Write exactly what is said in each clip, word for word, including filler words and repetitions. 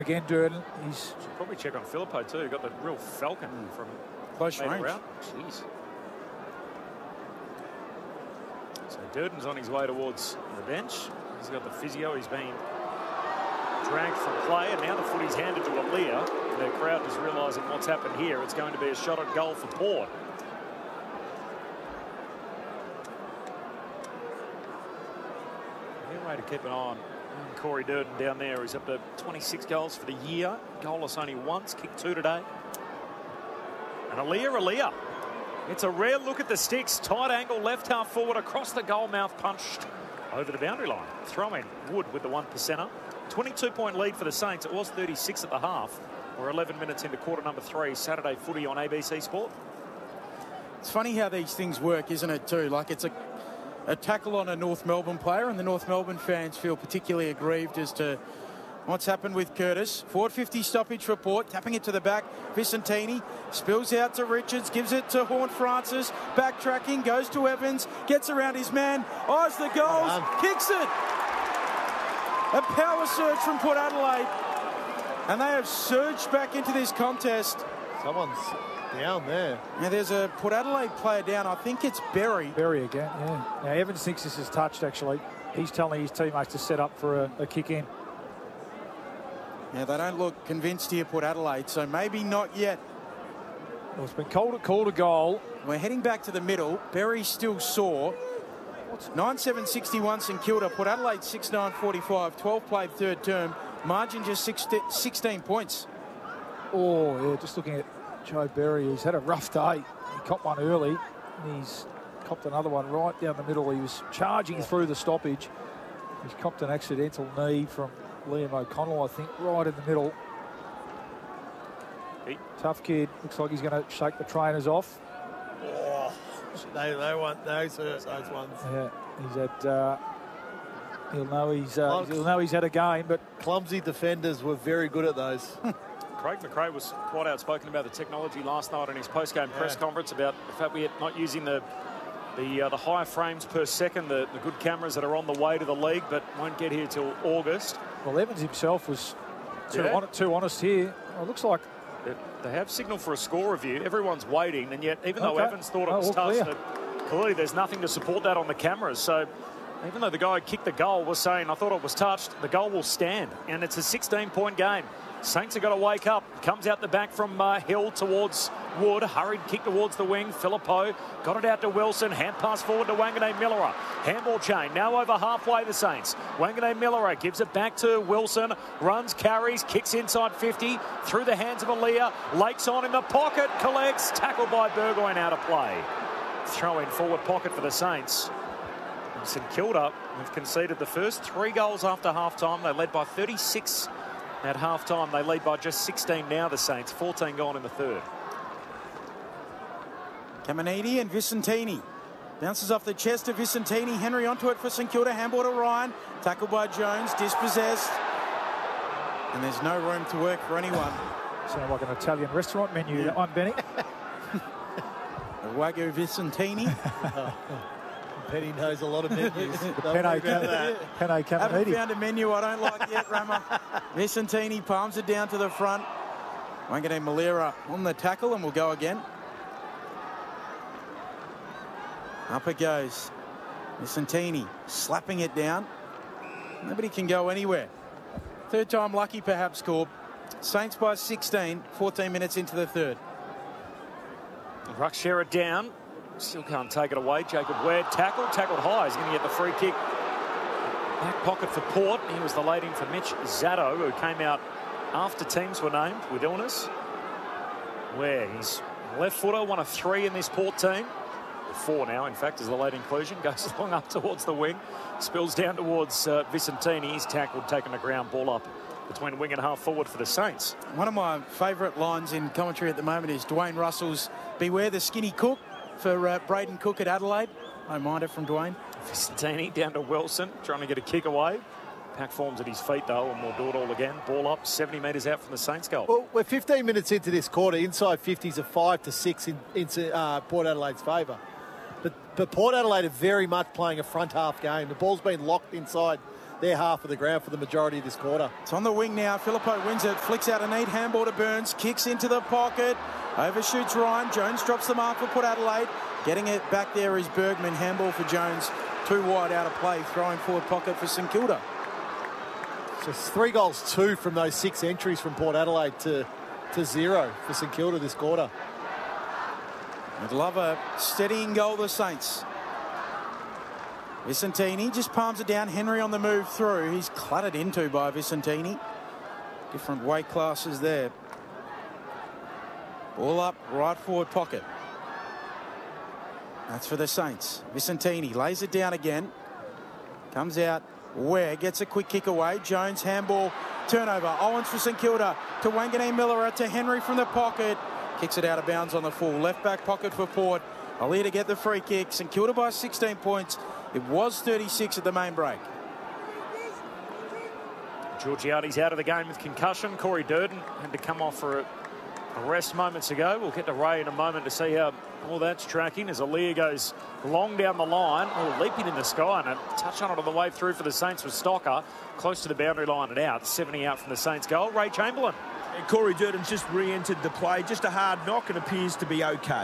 Again, Durden, he's... Should probably check on Filippo too. Got the real falcon mm. from close range. Route. Jeez. So Durden's on his way towards the bench. He's got the physio. He's been dragged from play, and now the footy's handed to Aaliyah. The crowd is realising what's happened here. It's going to be a shot at goal for Port. Fair way to keep an eye on Corey Durden down there. He's up to twenty-six goals for the year. Goalless only once, kicked two today. And Aaliyah, Aaliyah. It's a rare look at the sticks. Tight angle, left half forward, across the goal mouth, punched over the boundary line. Throwing Wood with the one percenter. twenty-two point lead for the Saints. It was thirty-six at the half. We're eleven minutes into quarter number three. Saturday footy on A B C Sport. It's funny how these things work, isn't it, too? Like, it's a, a tackle on a North Melbourne player, and the North Melbourne fans feel particularly aggrieved as to what's happened with Curtis. Forward fifty stoppage for Port, tapping it to the back. Vicentini spills out to Richards, gives it to Horne-Francis. Backtracking, goes to Evans, gets around his man, eyes the goals, kicks it. A power surge from Port Adelaide, and they have surged back into this contest. Someone's down there. Now there's a Port Adelaide player down. I think it's Berry. Berry again, yeah. Now Evans thinks this is touched, actually. He's telling his teammates to set up for a, a kick in. Now they don't look convinced here, Port Adelaide, so maybe not yet. Well, it's been called, called a goal. We're heading back to the middle. Berry still sore. nine seven sixty-one St Kilda. Port Adelaide six nine forty-five. twelve played third term. Margin just sixteen points. Oh, yeah, just looking at Joe Berry. He's had a rough day. He copped one early, and he's copped another one right down the middle. He was charging through the stoppage. He's copped an accidental knee from Liam O'Connell, I think, right in the middle. Hey. Tough kid. Looks like he's going to shake the trainers off. Oh, they, they want those, those ones. Yeah, he's had... Uh, he'll know he's uh, he'll know he's had a game, but clumsy defenders were very good at those. Craig McRae was quite outspoken about the technology last night in his post-game yeah. press conference about the fact we're not using the the uh, the higher frames per second, the, the good cameras that are on the way to the league, but won't get here till August. Well, Evans himself was too, yeah. on, too honest here. Well, it looks like it, they have signal for a score review. Everyone's waiting, and yet even okay. though Evans thought it was oh, well, touched, clear. it, clearly there's nothing to support that on the cameras. So even though the guy who kicked the goal was saying, I thought it was touched, the goal will stand, and it's a sixteen point game. Saints have got to wake up. Comes out the back from uh, Hill towards Wood. Hurried kick towards the wing. Filippo got it out to Wilson. Hand pass forward to Wanganeen Millera. Handball chain. Now over halfway the Saints. Wanganeen Millera gives it back to Wilson. Runs, carries, kicks inside fifty. Through the hands of Aaliyah. Lakes on in the pocket. Collects. Tackled by Burgoyne out of play. Throw in forward pocket for the Saints. And St Kilda have conceded the first three goals after half-time. They led by thirty-six at half-time. They lead by just sixteen now, the Saints. fourteen gone in the third. Caminiti and Vicentini. Bounces off the chest of Vicentini. Henry onto it for St Kilda. Handball to Ryan. Tackled by Jones. Dispossessed. And there's no room to work for anyone. Sounds like an Italian restaurant menu. Yeah. I'm Benny. Wagyu Vicentini. oh. Penny knows a lot of menus. Penne Caminiti. Haven't found a menu I don't like yet, Rama. Vicentini palms it down to the front. Wanganeen Millera on the tackle, and we'll go again. Up it goes. Vicentini slapping it down. Nobody can go anywhere. Third time lucky, perhaps, Corb. Saints by sixteen, fourteen minutes into the third. Ruck share it down. Still can't take it away. Jacob Ware tackled, tackled high. He's going to get the free kick. Back pocket for Port. He was the lead in for Mitch Zatto, who came out after teams were named with illness. Where he's left footer, one of three in this Port team. Four now, in fact, is the late inclusion. Goes along up towards the wing. Spills down towards uh, Vicentini. He's tackled, taken the ground ball up between wing and half forward for the Saints. One of my favourite lines in commentary at the moment is Dwayne Russell's "Beware the skinny cook" for uh, Braden Cook at Adelaide. I mind it from Dwayne. Vicentini down to Wilson, trying to get a kick away. Pack forms at his feet, though, and we'll do it all again. Ball up, seventy metres out from the Saints goal. Well, we're fifteen minutes into this quarter. Inside fifties are five to six in, in uh, Port Adelaide's favour. But, but Port Adelaide are very much playing a front half game. The ball's been locked inside their half of the ground for the majority of this quarter. It's on the wing now. Filippo wins it, flicks out a neat handball to Burns, kicks into the pocket, overshoots Ryan. Jones drops the mark for Port Adelaide. Getting it back there is Bergman. Handball for Jones. Too wide out of play. Throwing forward pocket for St Kilda. So it's three goals, two from those six entries from Port Adelaide to, to zero for St Kilda this quarter. I'd love a steadying goal, the Saints. Vicentini just palms it down. Henry on the move through. He's cluttered into by Vicentini. Different weight classes there. Ball up, right forward pocket. That's for the Saints. Vicentini lays it down again. Comes out. Ware gets a quick kick away. Jones handball. Turnover. Owens for St Kilda. To Wanganeen Miller. To Henry from the pocket. Kicks it out of bounds on the full. Left back pocket for Port. Alia to get the free kick. St Kilda by sixteen points. It was thirty-six at the main break. Georgiades out of the game with concussion. Corey Durden had to come off for a, a rest moments ago. We'll get to Ray in a moment to see how all that's tracking as Alia goes long down the line, or leaping in the sky, and a touch on it on the way through for the Saints with Stocker. Close to the boundary line and out. seventy out from the Saints goal. Ray Chamberlain. And Corey Durden's just re-entered the play. Just a hard knock and appears to be okay.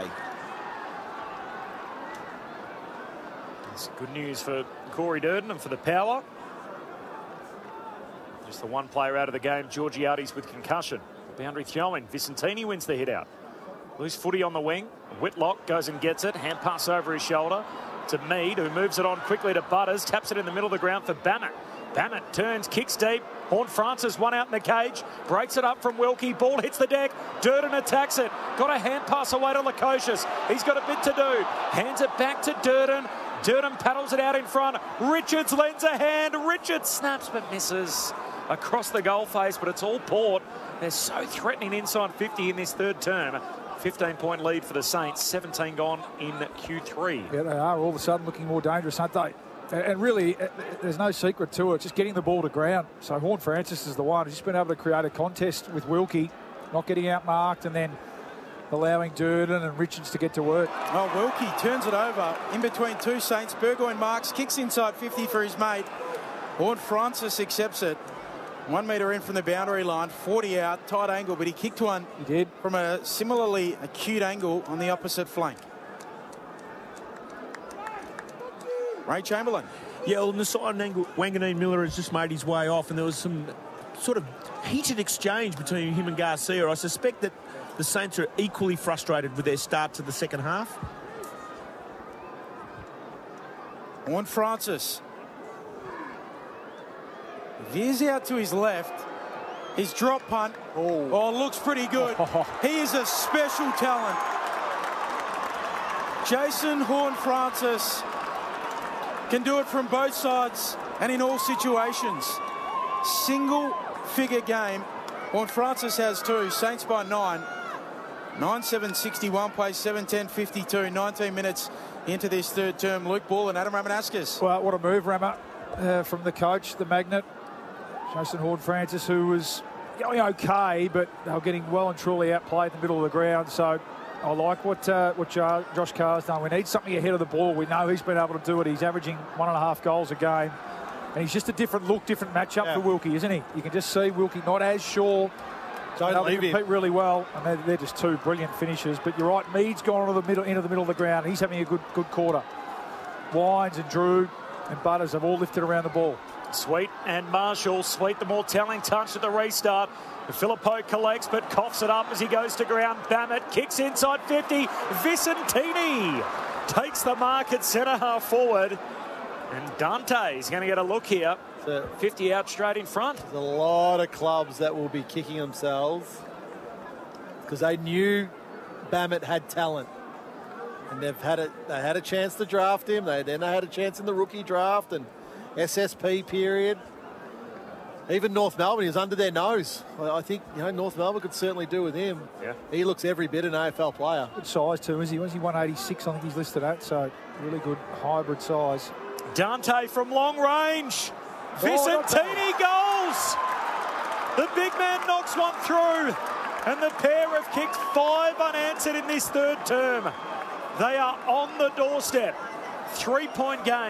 It's good news for Corey Durden and for the Power. Just the one player out of the game, Georgiades with concussion. Boundary throwing. Vicentini wins the hit out. Loose footy on the wing. Whitlock goes and gets it. Hand pass over his shoulder to Mead, who moves it on quickly to Butters. Taps it in the middle of the ground for Bammett. Bammett turns, kicks deep. Horne-Francis one out in the cage. Breaks it up from Wilkie. Ball hits the deck. Durden attacks it. Got a hand pass away to Lukosius. He's got a bit to do. Hands it back to Durden. Durden paddles it out in front. Richards lends a hand. Richards snaps but misses across the goal face, but it's all Port. They're so threatening inside fifty in this third term. fifteen point lead for the Saints. seventeen gone in Q three. Yeah, they are all of a sudden looking more dangerous, aren't they? And really, there's no secret to it. Just getting the ball to ground. So Horne-Francis is the one who's just been able to create a contest with Wilkie, not getting outmarked, and then allowing Durden and Richards to get to work. Oh, Wilkie turns it over in between two Saints. Burgoyne marks, kicks inside fifty for his mate. Horne-Francis accepts it. One metre in from the boundary line, forty out, tight angle, but he kicked one He did. from a similarly acute angle on the opposite flank. Ray Chamberlain. Yeah, well, on the side angle, Wanganeen Miller has just made his way off, and there was some sort of heated exchange between him and Garcia. I suspect that the Saints are equally frustrated with their start to the second half. Horne-Francis. Veers out to his left. His drop punt. Oh, Oh, looks pretty good. He is a special talent. Jason Horne-Francis can do it from both sides and in all situations. Single figure game. Horne-Francis has two. Saints by nine. nine seven sixty-one, plays seven ten fifty-two. nineteen minutes into this third term. Luke Ball and Adam Ramanauskas. well, what a move, Rama, uh, from the coach, the magnet, Jason Horne-Francis, who was going okay, but they were getting well and truly outplayed in the middle of the ground. So I like what uh, what Josh Carr's done. We need something ahead of the ball. We know he's been able to do it. He's averaging one and a half goals a game. And he's just a different look, different matchup Yeah. for Wilkie, isn't he? You can just see Wilkie not as sure. Don't They'll leave him. compete really well, and they're, they're just two brilliant finishers. But you're right, Mead's gone into the middle, into the middle of the ground. He's having a good good quarter. Wines and Drew and Butters have all lifted around the ball. Sweet and Marshall. Sweet the more telling touch at the restart. Filippo collects but coughs it up as he goes to ground. Bammett kicks inside fifty. Vicentini takes the mark at centre half forward. And Dante's going to get a look here. So fifty out straight in front. there's a lot of clubs that will be kicking themselves because they knew Bammett had talent. And they've had a, they had a chance to draft him. They then they had a chance in the rookie draft and S S P period. Even North Melbourne, he was under their nose. I think, you know, North Melbourne could certainly do with him. Yeah. He looks every bit an A F L player. Good size too, is he? Was he one eighty-six? I think he's listed at. So really good hybrid size. Dante from long range. Oh, Vicentini goals. The big man knocks one through. And the pair have kicked five unanswered in this third term. They are on the doorstep. Three-point game.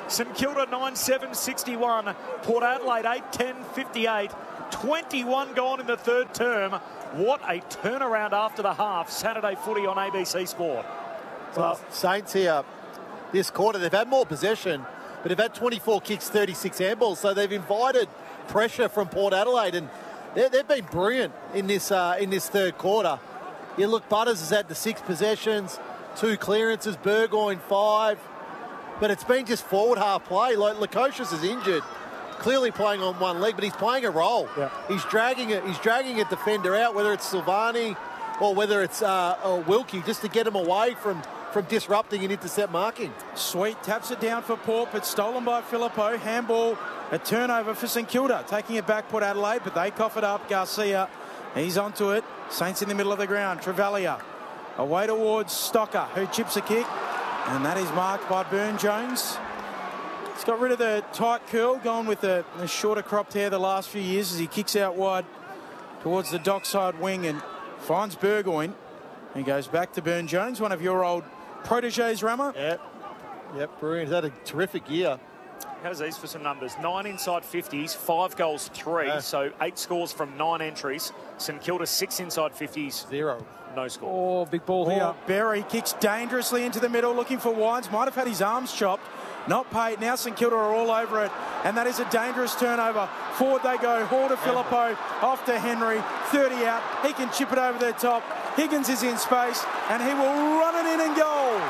St Kilda nine seven sixty-one. Port Adelaide eight ten fifty-eight. twenty-one gone in the third term. What a turnaround after the half. Saturday footy on A B C Sport. Well, Saints here this quarter, they've had more possession, but they've had twenty-four kicks, thirty-six handballs, so they've invited pressure from Port Adelaide, and they've been brilliant in this uh, in this third quarter. You look, Butters has had the six possessions, two clearances, Burgoyne five, but it's been just forward half play. Like Lukosius is injured, clearly playing on one leg, but he's playing a role. Yeah. He's dragging it. He's dragging a defender out, whether it's Silvani or whether it's uh, or Wilkie, just to get him away from from disrupting and intercept marking. Sweet taps it down for Port, but stolen by Filippo. Handball, a turnover for St Kilda. Taking it back, Port Adelaide, but they cough it up. Garcia, he's onto it. Saints in the middle of the ground. Trevalia away towards Stocker, who chips a kick, and that is marked by Burne-Jones. He's got rid of the tight curl, gone with the, the shorter cropped hair the last few years as he kicks out wide towards the dockside wing and finds Burgoyne. He goes back to Burne-Jones, one of your old proteges, Rama. Yep, yep, brilliant. He's had a terrific year. How's these for some numbers? Nine inside fifties, five goals, three. Yeah. So eight scores from nine entries. St Kilda, six inside fifties, Zero. no score. Oh, big ball here. Oh, Berry kicks dangerously into the middle, looking for Wines. Might have had his arms chopped. Not paid. Now St Kilda are all over it. And that is a dangerous turnover. Forward they go. Hall to Filippo. Off to Henry. thirty out. He can chip it over the top. Higgins is in space. And he will run it in and goal.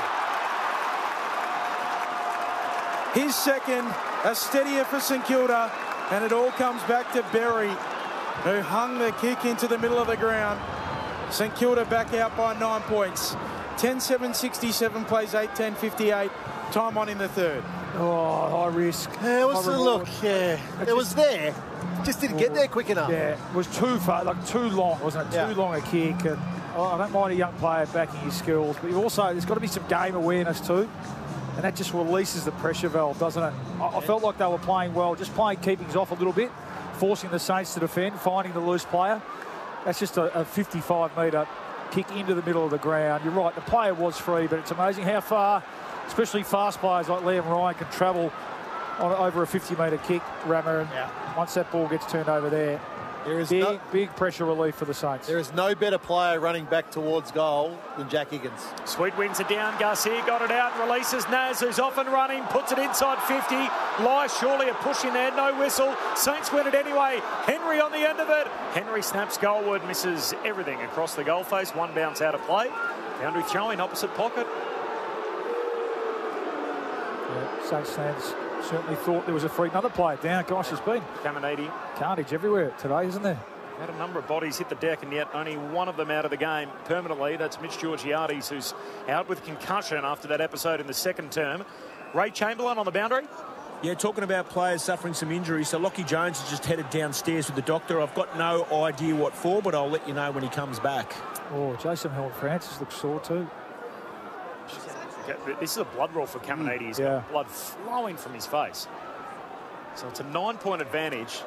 His second. A steadier for St Kilda. And it all comes back to Berry, who hung the kick into the middle of the ground. St Kilda back out by nine points. ten seven sixty-seven plays eight ten fifty-eight. Time on in the third. Oh, high risk. Yeah, it was High a reward. look. Yeah, it was there. Just didn't get there quick enough. Yeah, it was too far, like too long, wasn't it? Yeah. Too long a kick. And oh, I don't mind a young player backing his skills, but you also there's got to be some game awareness too, and that just releases the pressure valve, doesn't it? I, I felt like they were playing well, just playing keepings off a little bit, forcing the Saints to defend, finding the loose player. That's just a, a fifty-five metre kick into the middle of the ground. You're right, the player was free, but it's amazing how far, especially fast players like Liam Ryan, can travel on over a fifty metre kick, Rammer, and Yeah. once that ball gets turned over there, There is big, no, big pressure relief for the Saints. there is no better player running back towards goal than Jack Higgins. Sweet wins it down. Garcia got it out. Releases Naz, who's off and running. Puts it inside fifty. Lie surely a push in there. No whistle. Saints win it anyway. Henry on the end of it. Henry snaps goalward. Misses everything across the goal face. One bounce out of play. Boundary throw in opposite pocket. Yeah, Saints fans certainly thought there was a free. Another player down. Gosh, there's been Caminiti carnage everywhere today, isn't there? had a number of bodies hit the deck, and yet only one of them out of the game permanently. That's Mitch Georgiades, who's out with concussion after that episode in the second term. Ray Chamberlain on the boundary. Yeah, talking about players suffering some injuries. So Lockie Jones has just headed downstairs with the doctor. I've got no idea what for, but I'll let you know when he comes back. Oh, Jason Howard-Francis looks sore too. This is a blood roll for Caminiti. He's Yeah. got blood flowing from his face. So it's a nine-point advantage.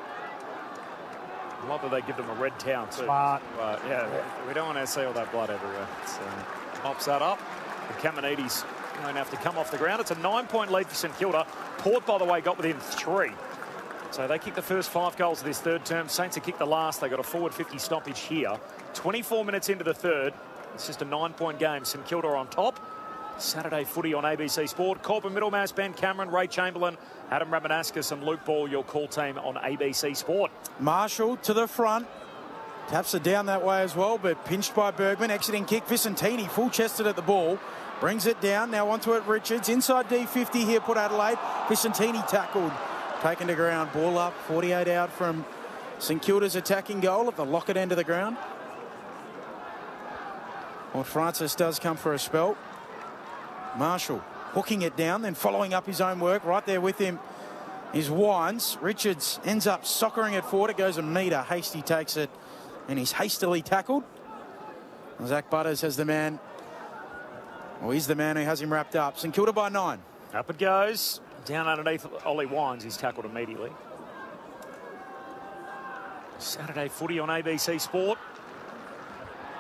Love that they give them a red towel too. Smart. But yeah, we don't want to see all that blood everywhere. So mops that up. The Caminiti's going to have to come off the ground. It's a nine-point lead for St Kilda. Port, by the way, got within three. So they kicked the first five goals of this third term. Saints have kicked the last. They got a forward fifty stoppage here. twenty-four minutes into the third. It's just a nine-point game. St Kilda are on top. Saturday footy on A B C Sport. Corbin Middlemass, Ben Cameron, Ray Chamberlain, Adam Ramanaskas and Luke Ball, your call team on A B C Sport. Marshall to the front. Taps it down that way as well, but pinched by Bergman. Exiting kick. Vicentini full-chested at the ball. Brings it down. Now onto it, Richards. Inside D fifty here, Port Adelaide. Vicentini tackled. Taken to ground. Ball up. forty-eight out from St Kilda's attacking goal at the Lockett end of the ground. Well, Francis does come for a spell. Marshall hooking it down, then following up his own work. Right there with him is Wines. Richards ends up soccering it forward. It goes a metre. Hasty takes it, and he's hastily tackled. Zach Butters has the man. Well, he's the man who has him wrapped up. St Kilda by nine. Up it goes. Down underneath Ollie Wines. He's tackled immediately. Saturday footy on A B C Sport.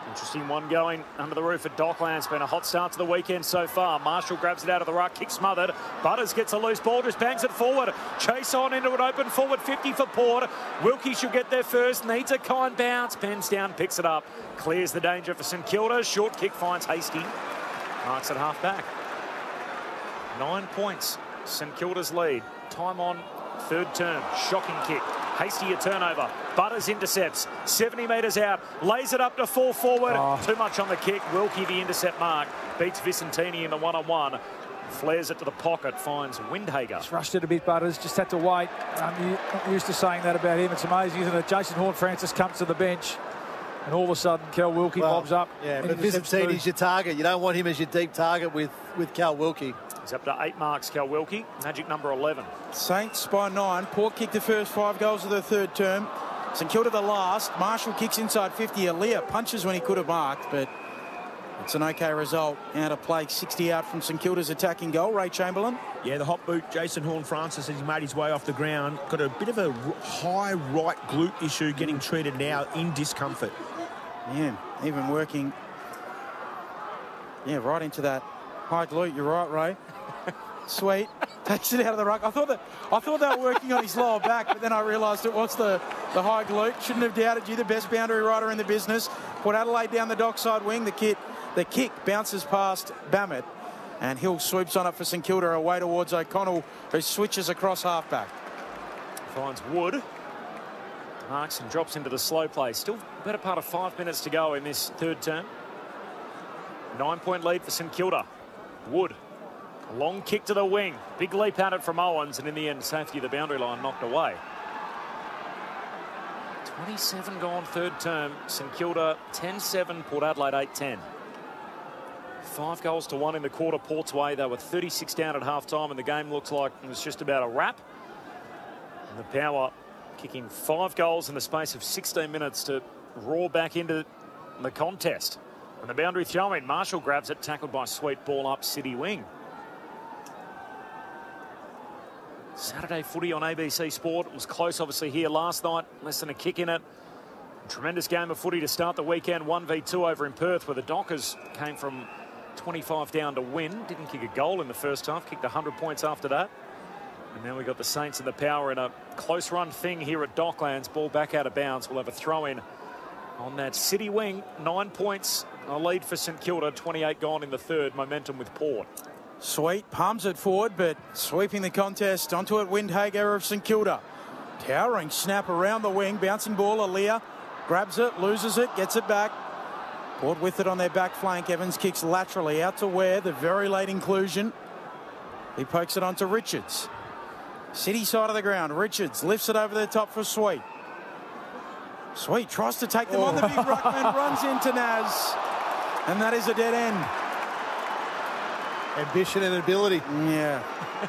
Interesting one going under the roof at Docklands. Been a hot start to the weekend so far. Marshall grabs it out of the ruck, kick smothered. Butters gets a loose ball, just bangs it forward. Chase on into an open forward fifty for Port. Wilkie should get there first, needs a kind bounce. Pens down, picks it up. Clears the danger for St Kilda. Short kick finds Hasty. Marks at half back. Nine points. St Kilda's lead. Time on third term. Shocking kick. Hasty a turnover. Butters intercepts. seventy metres out. Lays it up to full forward. Oh. Too much on the kick. Wilkie the intercept mark. Beats Vicentini in the one-on-one. Flares it to the pocket. Finds Windhager. Just rushed it a bit, Butters. Just had to wait. Um, you're not used to saying that about him. It's amazing, isn't it? Jason Horne-Francis comes to the bench. And all of a sudden, Cal Wilkie well, bobs up. Yeah, but Vicentini's your target. You don't want him as your deep target with, with Cal Wilkie. He's up to eight marks, Cal Wilkie. Magic number eleven. Saints by nine. Port kicked the first five goals of the third term. St Kilda the last. Marshall kicks inside fifty. Aaliyah punches when he could have marked, but it's an okay result. Out of play, sixty out from St Kilda's attacking goal. Ray Chamberlain. Yeah, the hot boot, Jason Horne-Francis, as he made his way off the ground, got a bit of a high right glute issue getting treated now in discomfort. Yeah, even working. Yeah, right into that high glute. You're right, Ray. Sweet. Takes it out of the ruck. I thought that I thought they were working on his lower back, but then I realised it was the, the high glute. Shouldn't have doubted you, the best boundary rider in the business. Put Adelaide down the dockside wing. The kick, the kick bounces past Bammett, and Hill sweeps on it for St Kilda away towards O'Connell, who switches across halfback. Finds Wood. Marks and drops into the slow play. Still a better part of five minutes to go in this third term. Nine-point lead for St Kilda. Wood. A long kick to the wing. Big leap at it from Owens, and in the end, safety of the boundary line knocked away. twenty-seven gone third term. St Kilda ten seven, Port Adelaide eight ten. Five goals to one in the quarter Port's way. They were thirty-six down at half-time, and the game looks like it was just about a wrap. And the Power kicking five goals in the space of sixteen minutes to roar back into the contest. And the boundary throw-in, Marshall grabs it, tackled by Sweet, ball up, City wing. Saturday footy on A B C Sport. It was close, obviously, here last night. Less than a kick in it. Tremendous game of footy to start the weekend. one v two over in Perth, where the Dockers came from twenty-five down to win. Didn't kick a goal in the first half. Kicked one hundred points after that. And now we got the Saints and the Power in a close run thing here at Docklands. Ball back out of bounds. We'll have a throw-in on that City wing. Nine points. A lead for St Kilda. twenty-eight gone in the third. Momentum with Port. Sweet palms it forward, but sweeping the contest onto it. Windhager of St Kilda. Towering snap around the wing. Bouncing ball. Aaliyah grabs it, loses it, gets it back. Port with it on their back flank. Evans kicks laterally out to Ware. The very late inclusion. He pokes it onto Richards. City side of the ground. Richards lifts it over the top for Sweet. Sweet tries to take them oh. on. The big ruckman runs into Naz. And that is a dead end. Ambition and ability. Yeah.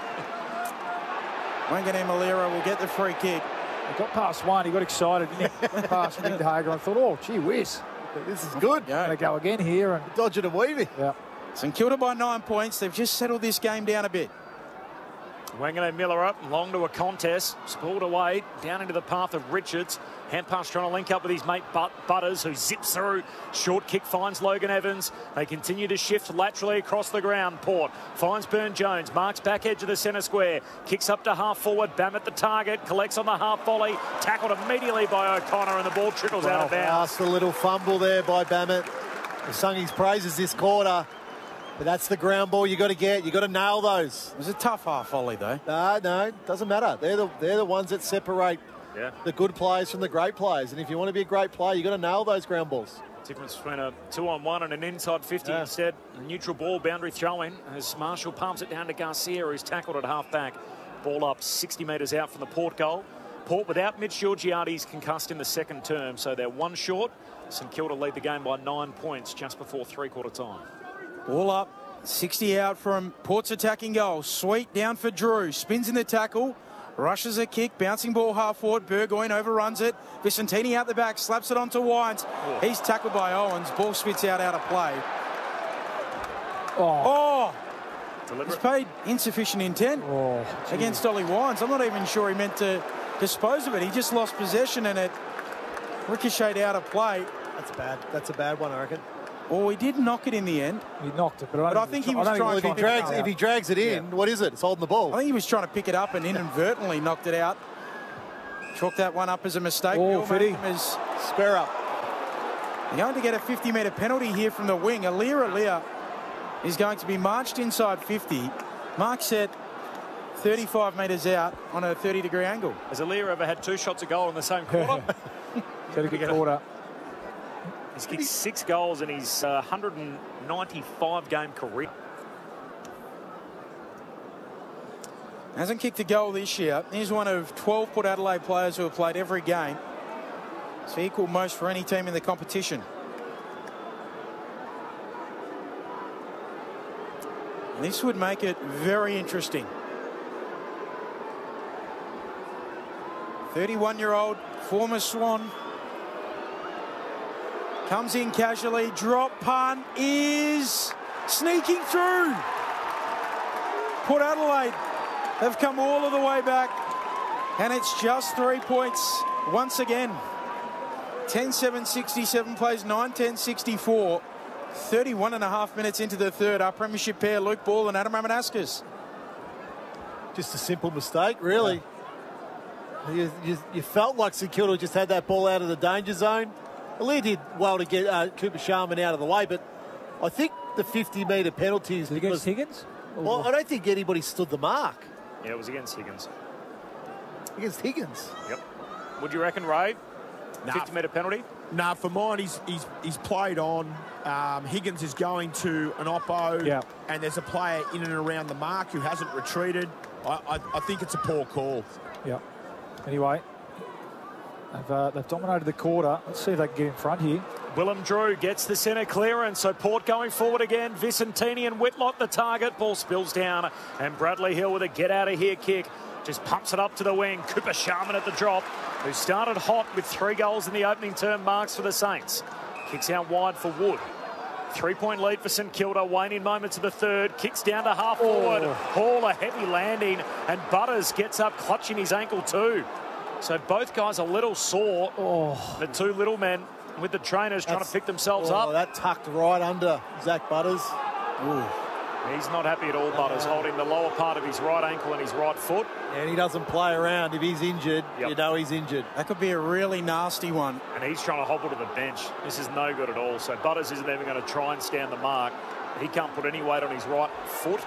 Wanganeen Malira will get the free kick. He got past one. He got excited. Went past Windhager and thought, oh, gee whiz. This is good. Yeah. Going to go again here. And dodging and weaving. Yeah. St Kilda by nine points. They've just settled this game down a bit. Wanganeen Miller up, long to a contest, spooled away, down into the path of Richards. Handpass trying to link up with his mate But Butters, who zips through. Short kick finds Logan Evans. They continue to shift laterally across the ground. Port finds Byrne-Jones, marks back edge of the centre square, kicks up to half forward, Bammett the target, collects on the half volley, tackled immediately by O'Connor, and the ball trickles well, out of bounds. Just a little fumble there by Bammett. He sung his praises this quarter. But that's the ground ball you got to get. You got to nail those. It was a tough half volley, though. No, no, doesn't matter. They're the they're the ones that separate yeah. the good players from the great players. And if you want to be a great player, you got to nail those ground balls. Difference between a two-on-one and an inside fifty. Yeah. Instead, a neutral ball, boundary throw-in as Marshall pumps it down to Garcia, who's tackled at half-back. Ball up sixty metres out from the Port goal. Port without Mitch Georgiades concussed in the second term, so they're one short. St Kilda lead the game by nine points just before three-quarter time. Ball up. sixty out from Port's attacking goal. Sweet down for Drew. Spins in the tackle. Rushes a kick. Bouncing ball half forward. Burgoyne overruns it. Vicentini out the back. Slaps it onto Wines. Oh. He's tackled by Owens. Ball spits out out of play. Oh. oh. He's paid insufficient intent oh, against Ollie Wines. I'm not even sure he meant to dispose of it. He just lost possession and it ricocheted out of play. That's bad. That's a bad one, I reckon. Well, he did knock it in the end. He knocked it, but I, But I think he was don't trying Well, if he to drags, pick it if he drags it in, Yeah. what is it? It's holding the I ball. think he was trying to pick it up and inadvertently knocked it out. Chalked that one up as a mistake. Oh, Bill Fitty. Malcolm is Square up. going to get a fifty metre penalty here from the wing. Alir Alir is going to be marched inside fifty. Mark said thirty-five metres out on a thirty degree angle. Has Alir ever had two shots a goal in the same quarter? Got a good quarter. He's kicked six goals in his uh, one hundred ninety-five game career. Hasn't kicked a goal this year. He's one of twelve Port Adelaide players who have played every game. It's the equal most for any team in the competition. This would make it very interesting. thirty-one-year-old former Swan comes in casually. Drop punt is sneaking through. Port Adelaide have come all of the way back, and it's just three points once again. ten seven sixty-seven plays nine ten sixty-four. thirty-one and a half minutes into the third. Our premiership pair, Luke Ball and Adam Ramanaskas. Just a simple mistake, really. You, you, you felt like St Kilda just had that ball out of the danger zone. Alir did well to get uh, Cooper Sharman out of the way, but I think the fifty metre penalties... Is it against Higgins? Well, I don't think anybody stood the mark Yeah, it was against Higgins. against Higgins. Yep. Would you reckon, Ray? Nah. fifty metre penalty? Nah, for mine, he's, he's, he's played on. Um, Higgins is going to an oppo, Yeah. and there's a player in and around the mark who hasn't retreated. I, I, I think it's a poor call. Yeah. Anyway, they've, uh, they've dominated the quarter. Let's see if they can get in front here. Willem Drew gets the centre clearance, so Port going forward again. Vicentini and Whitlock the target. Ball spills down, and Bradley Hill with a get-out-of-here kick. Just pumps it up to the wing. Cooper Sharman at the drop, who started hot with three goals in the opening term marks for the Saints. Kicks out wide for Wood. Three-point lead for St Kilda. Waning moments of the third. Kicks down to half forward. Oh. Hall a heavy landing, and Butters gets up clutching his ankle too. So both guys a little sore. Oh. The two little men with the trainers trying to That's- pick themselves oh, up. That tucked right under Zach Butters. Ooh. He's not happy at all, Butters, holding the lower part of his right ankle and his right foot. And he doesn't play around. If he's injured, Yep. you know he's injured. That could be a really nasty one. And he's trying to hobble to the bench. This is no good at all. So Butters isn't even going to try and stand the mark. He can't put any weight on his right foot.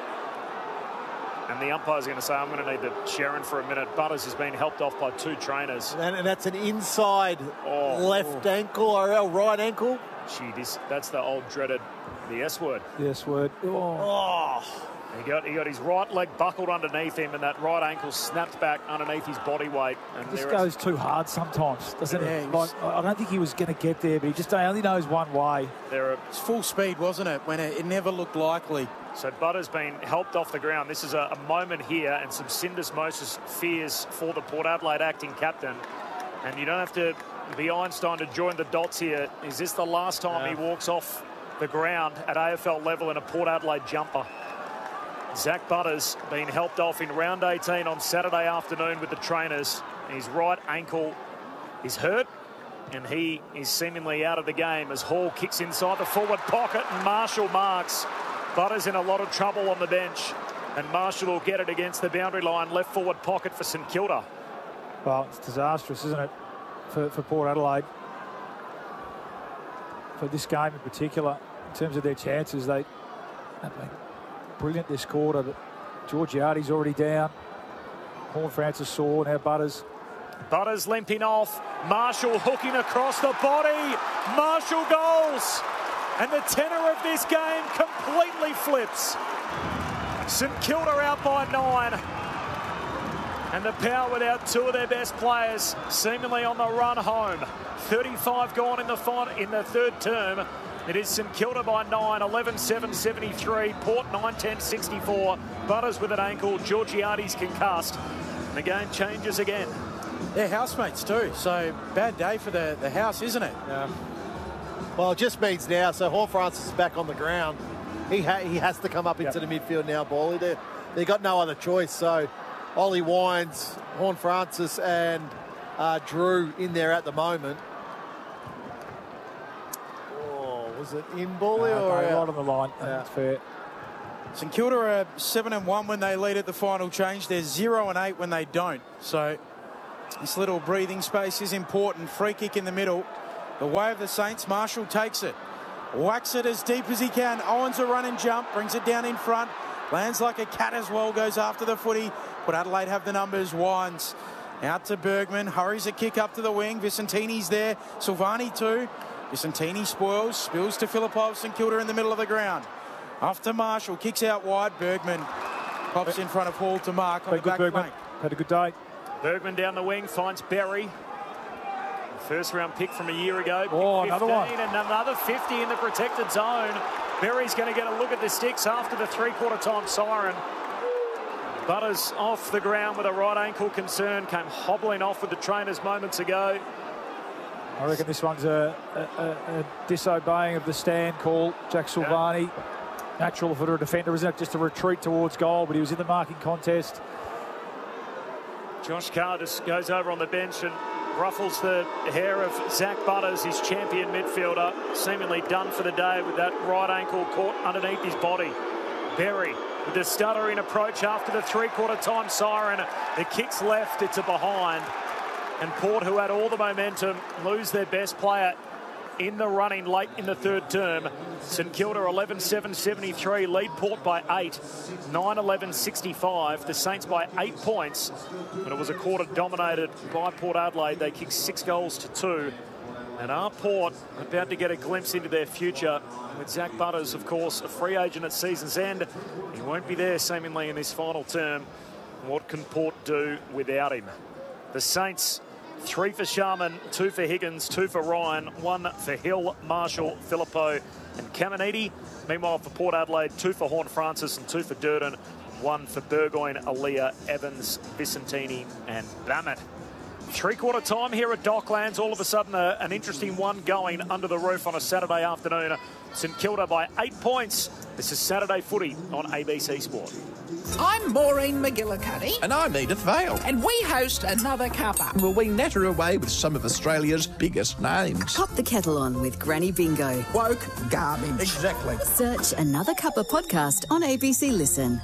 And the umpire's going to say, I'm going to need the Sharon for a minute. Butters has been helped off by two trainers. And, and that's an inside Oh. left ankle or our right ankle. Gee, this, that's the old dreaded, the S word. Yes, word. Oh. Oh, He got, he got his right leg buckled underneath him, and that right ankle snapped back underneath his body weight. And This there goes too hard sometimes, doesn't Yeah, it? he Like, was- I don't think he was going to get there, but he just only knows one way. there are It's full speed, wasn't it? When it, it never looked likely. So Butters been helped off the ground. This is a, a moment here, and some syndesmosis fears for the Port Adelaide acting captain. And you don't have to be Einstein to join the dots here. Is this the last time Yeah. he walks off the ground at A F L level in a Port Adelaide jumper? Zach Butters being helped off in round eighteen on Saturday afternoon with the trainers. His right ankle is hurt, and he is seemingly out of the game as Hall kicks inside the forward pocket and Marshall marks. Butters in a lot of trouble on the bench, and Marshall will get it against the boundary line, left forward pocket for St Kilda. Well, it's disastrous, isn't it, for, for Port Adelaide? For this game in particular, in terms of their chances, they, they've been brilliant this quarter. But Georgiades already down. Horn Francis sore, now Butters. Butters limping off. Marshall hooking across the body. Marshall goals. And the tenor of this game completely flips. St Kilda out by nine. And the Power without two of their best players, seemingly on the run home. thirty-five gone in the final, in the third term. It is St Kilda by nine, eleven seven seventy-three. Port nine ten sixty-four. Butters with an ankle. Georgiades concussed. And the game changes again. They're housemates too, so bad day for the, the house, isn't it? yeah. Well, it just means now, so Horn Francis is back on the ground. He ha he has to come up into Yep. the midfield now, Bally. They they got no other choice. So Ollie Wines, Horn Francis, and uh, Drew in there at the moment. Was it in Bully Uh, or no, out? right on the line. Yeah. That's fair. St Kilda are seven and one when they lead at the final change. They're zero and eight when they don't. So this little breathing space is important. Free kick in the middle. The way of the Saints. Marshall takes it. Whacks it as deep as he can. Owens a run and jump. Brings it down in front. Lands like a cat as well. Goes after the footy. But Adelaide have the numbers. Wines out to Bergman. Hurries a kick up to the wing. Vicentini's there. Silvani too. Vicentini spoils. Spills to Filipov. St Kilda in the middle of the ground. After Marshall. Kicks out wide. Bergman pops in front of Hall to mark on Very the good, back Bergman. flank. Had a good day. Bergman down the wing finds Berry. First round pick from a year ago. Oh, Pick another one. And another fifty in the protected zone. Berry's going to get a look at the sticks after the three-quarter time siren. Butters off the ground with a right ankle concern. Came hobbling off with the trainers moments ago. I reckon this one's a, a, a, a disobeying of the stand call. Jack Silvani, yeah. Natural for a defender, isn't it? Just a retreat towards goal, but he was in the marking contest. Josh Carr just goes over on the bench and ruffles the hair of Zach Butters, his champion midfielder, seemingly done for the day with that right ankle caught underneath his body. Berry with the stuttering approach after the three-quarter time siren. The kick's left, it's a behind. And Port, who had all the momentum, lose their best player in the running late in the third term. St Kilda eleven seven seventy-three, lead Port by eight, nine eleven sixty-five. The Saints by eight points, and it was a quarter dominated by Port Adelaide. They kicked six goals to two. And are Port about to get a glimpse into their future with Zach Butters, of course, a free agent at season's end. He won't be there seemingly in this final term. What can Port do without him? The Saints, three for Sharman, two for Higgins, two for Ryan, one for Hill, Marshall, Filippo and Caminiti. Meanwhile, for Port Adelaide, two for Horne-Francis and two for Durden, one for Burgoyne, Aaliyah, Evans, Vicentini and Bammett. Three-quarter time here at Docklands. All of a sudden, a, an interesting one going under the roof on a Saturday afternoon. St Kilda by eight points. This is Saturday Footy on A B C Sport. I'm Maureen McGillicuddy. And I'm Edith Vale. And we host another cuppa. Well, we natter away with some of Australia's biggest names. Pop the kettle on with Granny Bingo. Woke garbage. Exactly. Search Another Cuppa podcast on A B C Listen.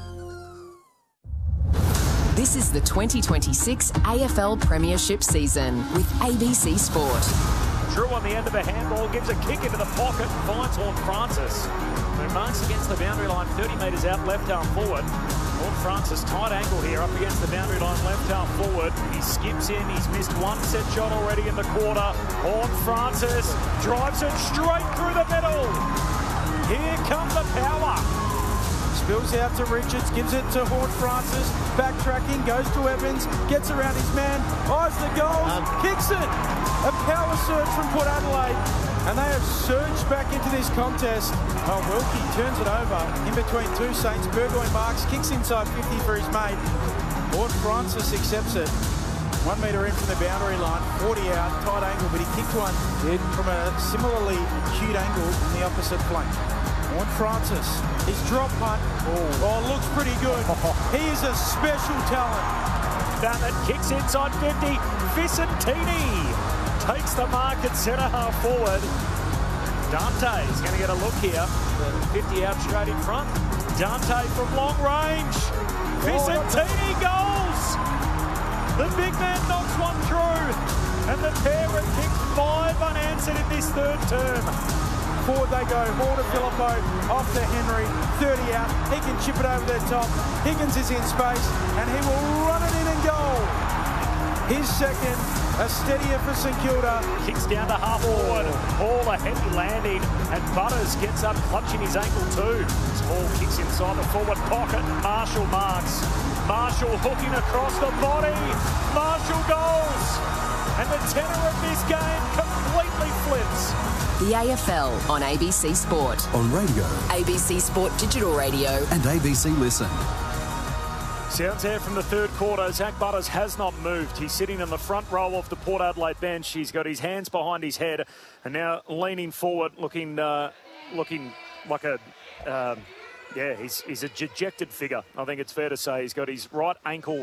This is the twenty twenty-six A F L Premiership season with A B C Sport. Drew on the end of a handball, gives a kick into the pocket, finds Horne-Francis, who marks against the boundary line thirty metres out, left arm forward. Horne-Francis, tight angle here, up against the boundary line, left arm forward. He skips in, he's missed one set shot already in the quarter. Horne-Francis drives it straight through the middle. Here comes the power. Spills out to Richards, gives it to Horne-Francis, backtracking, goes to Evans, gets around his man, eyes the goal, um, kicks it. A power surge from Port Adelaide, and they have surged back into this contest. Oh, Wilkie turns it over in between two Saints. Burgoyne marks, kicks inside fifty for his mate. Horne-Francis accepts it. One metre in from the boundary line, forty out, tight angle, but he kicked one from a similarly acute angle on the opposite flank. Horne-Francis, his drop punt, oh, oh looks pretty good. He is a special talent. Bammett kicks inside fifty. Vicentini takes the mark at centre half forward. Dante is going to get a look here. fifty out straight in front. Dante from long range. Vicentini goals. The big man knocks one through. And the pair have kicked five unanswered in this third term. Forward they go, Hall to Filippo, off to Henry, thirty out, he can chip it over the top, Higgins is in space, and he will run it in and goal. His second, a steadier for St Kilda. Kicks down to half forward, Hall a heavy landing, and Butters gets up clutching his ankle too. As Hall kicks inside the forward pocket, Marshall marks. Marshall hooking across the body, Marshall goals, and the tenor of this game completely flips. The A F L on A B C Sport. On radio. A B C Sport Digital Radio. And A B C Listen. Sounds there from the third quarter. Zach Butters has not moved. He's sitting in the front row of the Port Adelaide bench. He's got his hands behind his head and now leaning forward, looking uh, looking like a... Um, yeah, he's, he's a dejected figure. I think it's fair to say. He's got his right ankle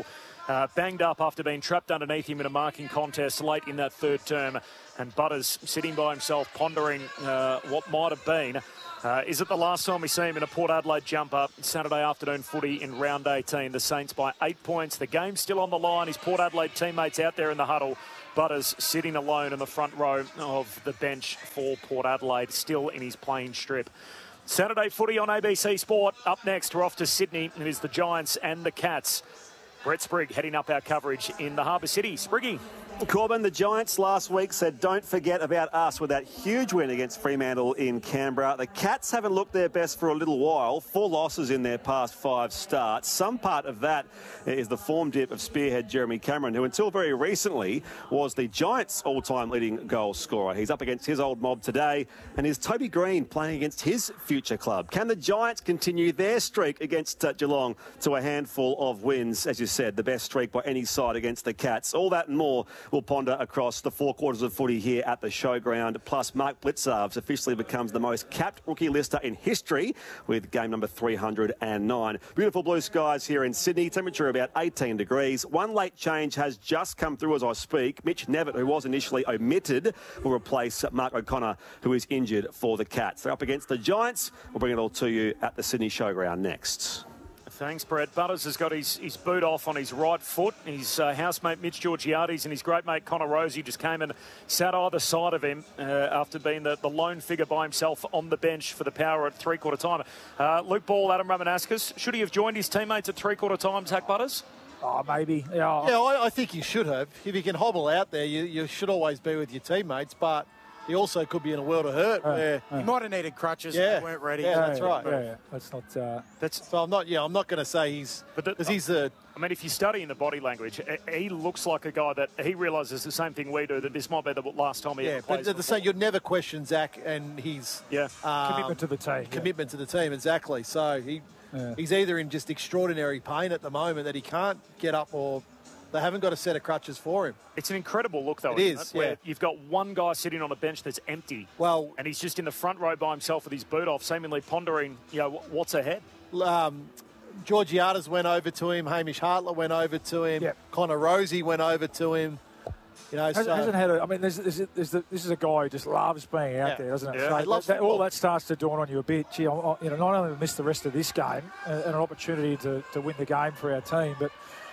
uh, banged up after being trapped underneath him in a marking contest late in that third term. And Butters sitting by himself pondering uh, what might have been. Uh, is it the last time we see him in a Port Adelaide jumper? Saturday afternoon footy in round eighteen. The Saints by eight points. The game's still on the line. His Port Adelaide teammates out there in the huddle. Butters sitting alone in the front row of the bench for Port Adelaide, still in his playing strip. Saturday footy on A B C Sport. Up next, we're off to Sydney. It is the Giants and the Cats. Brett Sprigg heading up our coverage in the Harbour City. Spriggy. Corbin, the Giants last week said don't forget about us with that huge win against Fremantle in Canberra. The Cats haven't looked their best for a little while. Four losses in their past five starts. Some part of that is the form dip of spearhead Jeremy Cameron, who until very recently was the Giants' all-time leading goal scorer. He's up against his old mob today, and is Toby Green playing against his future club. Can the Giants continue their streak against uh, Geelong to a handful of wins? As you said, the best streak by any side against the Cats. All that and more we'll ponder across the four quarters of footy here at the showground. Plus, Mark Blitzarves officially becomes the most capped rookie lister in history with game number three hundred nine. Beautiful blue skies here in Sydney. Temperature about eighteen degrees. One late change has just come through as I speak. Mitch Nevitt, who was initially omitted, will replace Mark O'Connor, who is injured for the Cats. They're up against the Giants. We'll bring it all to you at the Sydney showground next. Thanks, Brett. Butters has got his, his boot off on his right foot. His uh, housemate Mitch Georgiades and his great mate Connor Rosie just came and sat either side of him uh, after being the, the lone figure by himself on the bench for the Power at three-quarter time. Uh, Luke Ball, Adam Ramanaskas, should he have joined his teammates at three-quarter time, Zach Butters? Oh, maybe. Yeah, yeah I, I think he should have. If he can hobble out there, you, you should always be with your teammates, but he also could be in a world of hurt. Uh, where uh, he might have needed crutches. Yeah, and they weren't ready. Yeah, that's right. Yeah, yeah. That's not. Uh, that's. So I'm not. Yeah, I'm not going to say he's. But because he's the. I mean, if you study in the body language, he looks like a guy that he realises the same thing we do, that this might be the last time he yeah, ever plays. But at the same, you'd never question Zach and his yeah. um, commitment to the team. Commitment yeah. to the team, exactly. So he yeah. he's either in just extraordinary pain at the moment that he can't get up, or they haven't got a set of crutches for him. It's an incredible look, though. It is, it? Where yeah. you've got one guy sitting on a bench that's empty. Well, and he's just in the front row by himself with his boot off, seemingly pondering, you know, what's ahead. Um, Georgiades went over to him. Hamish Hartler went over to him. Yep. Connor Rosie went over to him. You know, hasn't, so, hasn't had a, I mean, there's, there's, there's the, this is a guy who just loves being out yeah. there, doesn't it? Yeah. So he loves that, that, all football. that starts to dawn on you a bit. Gee, I, I, you know, not only miss the rest of this game and, and an opportunity to, to win the game for our team, but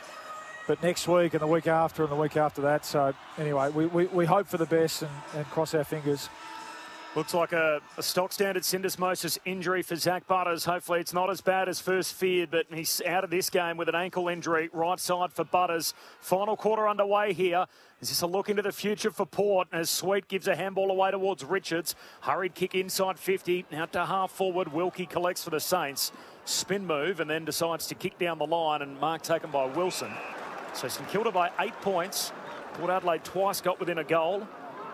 but next week and the week after and the week after that. So anyway, we, we, we hope for the best and, and cross our fingers. Looks like a, a stock standard syndesmosis injury for Zach Butters. Hopefully it's not as bad as first feared, but he's out of this game with an ankle injury. Right side for Butters. Final quarter underway here. Is this a look into the future for Port as Sweet gives a handball away towards Richards? Hurried kick inside fifty. Out to half forward. Wilkie collects for the Saints. Spin move and then decides to kick down the line, and mark taken by Wilson. So St Kilda by eight points. Port Adelaide twice got within a goal.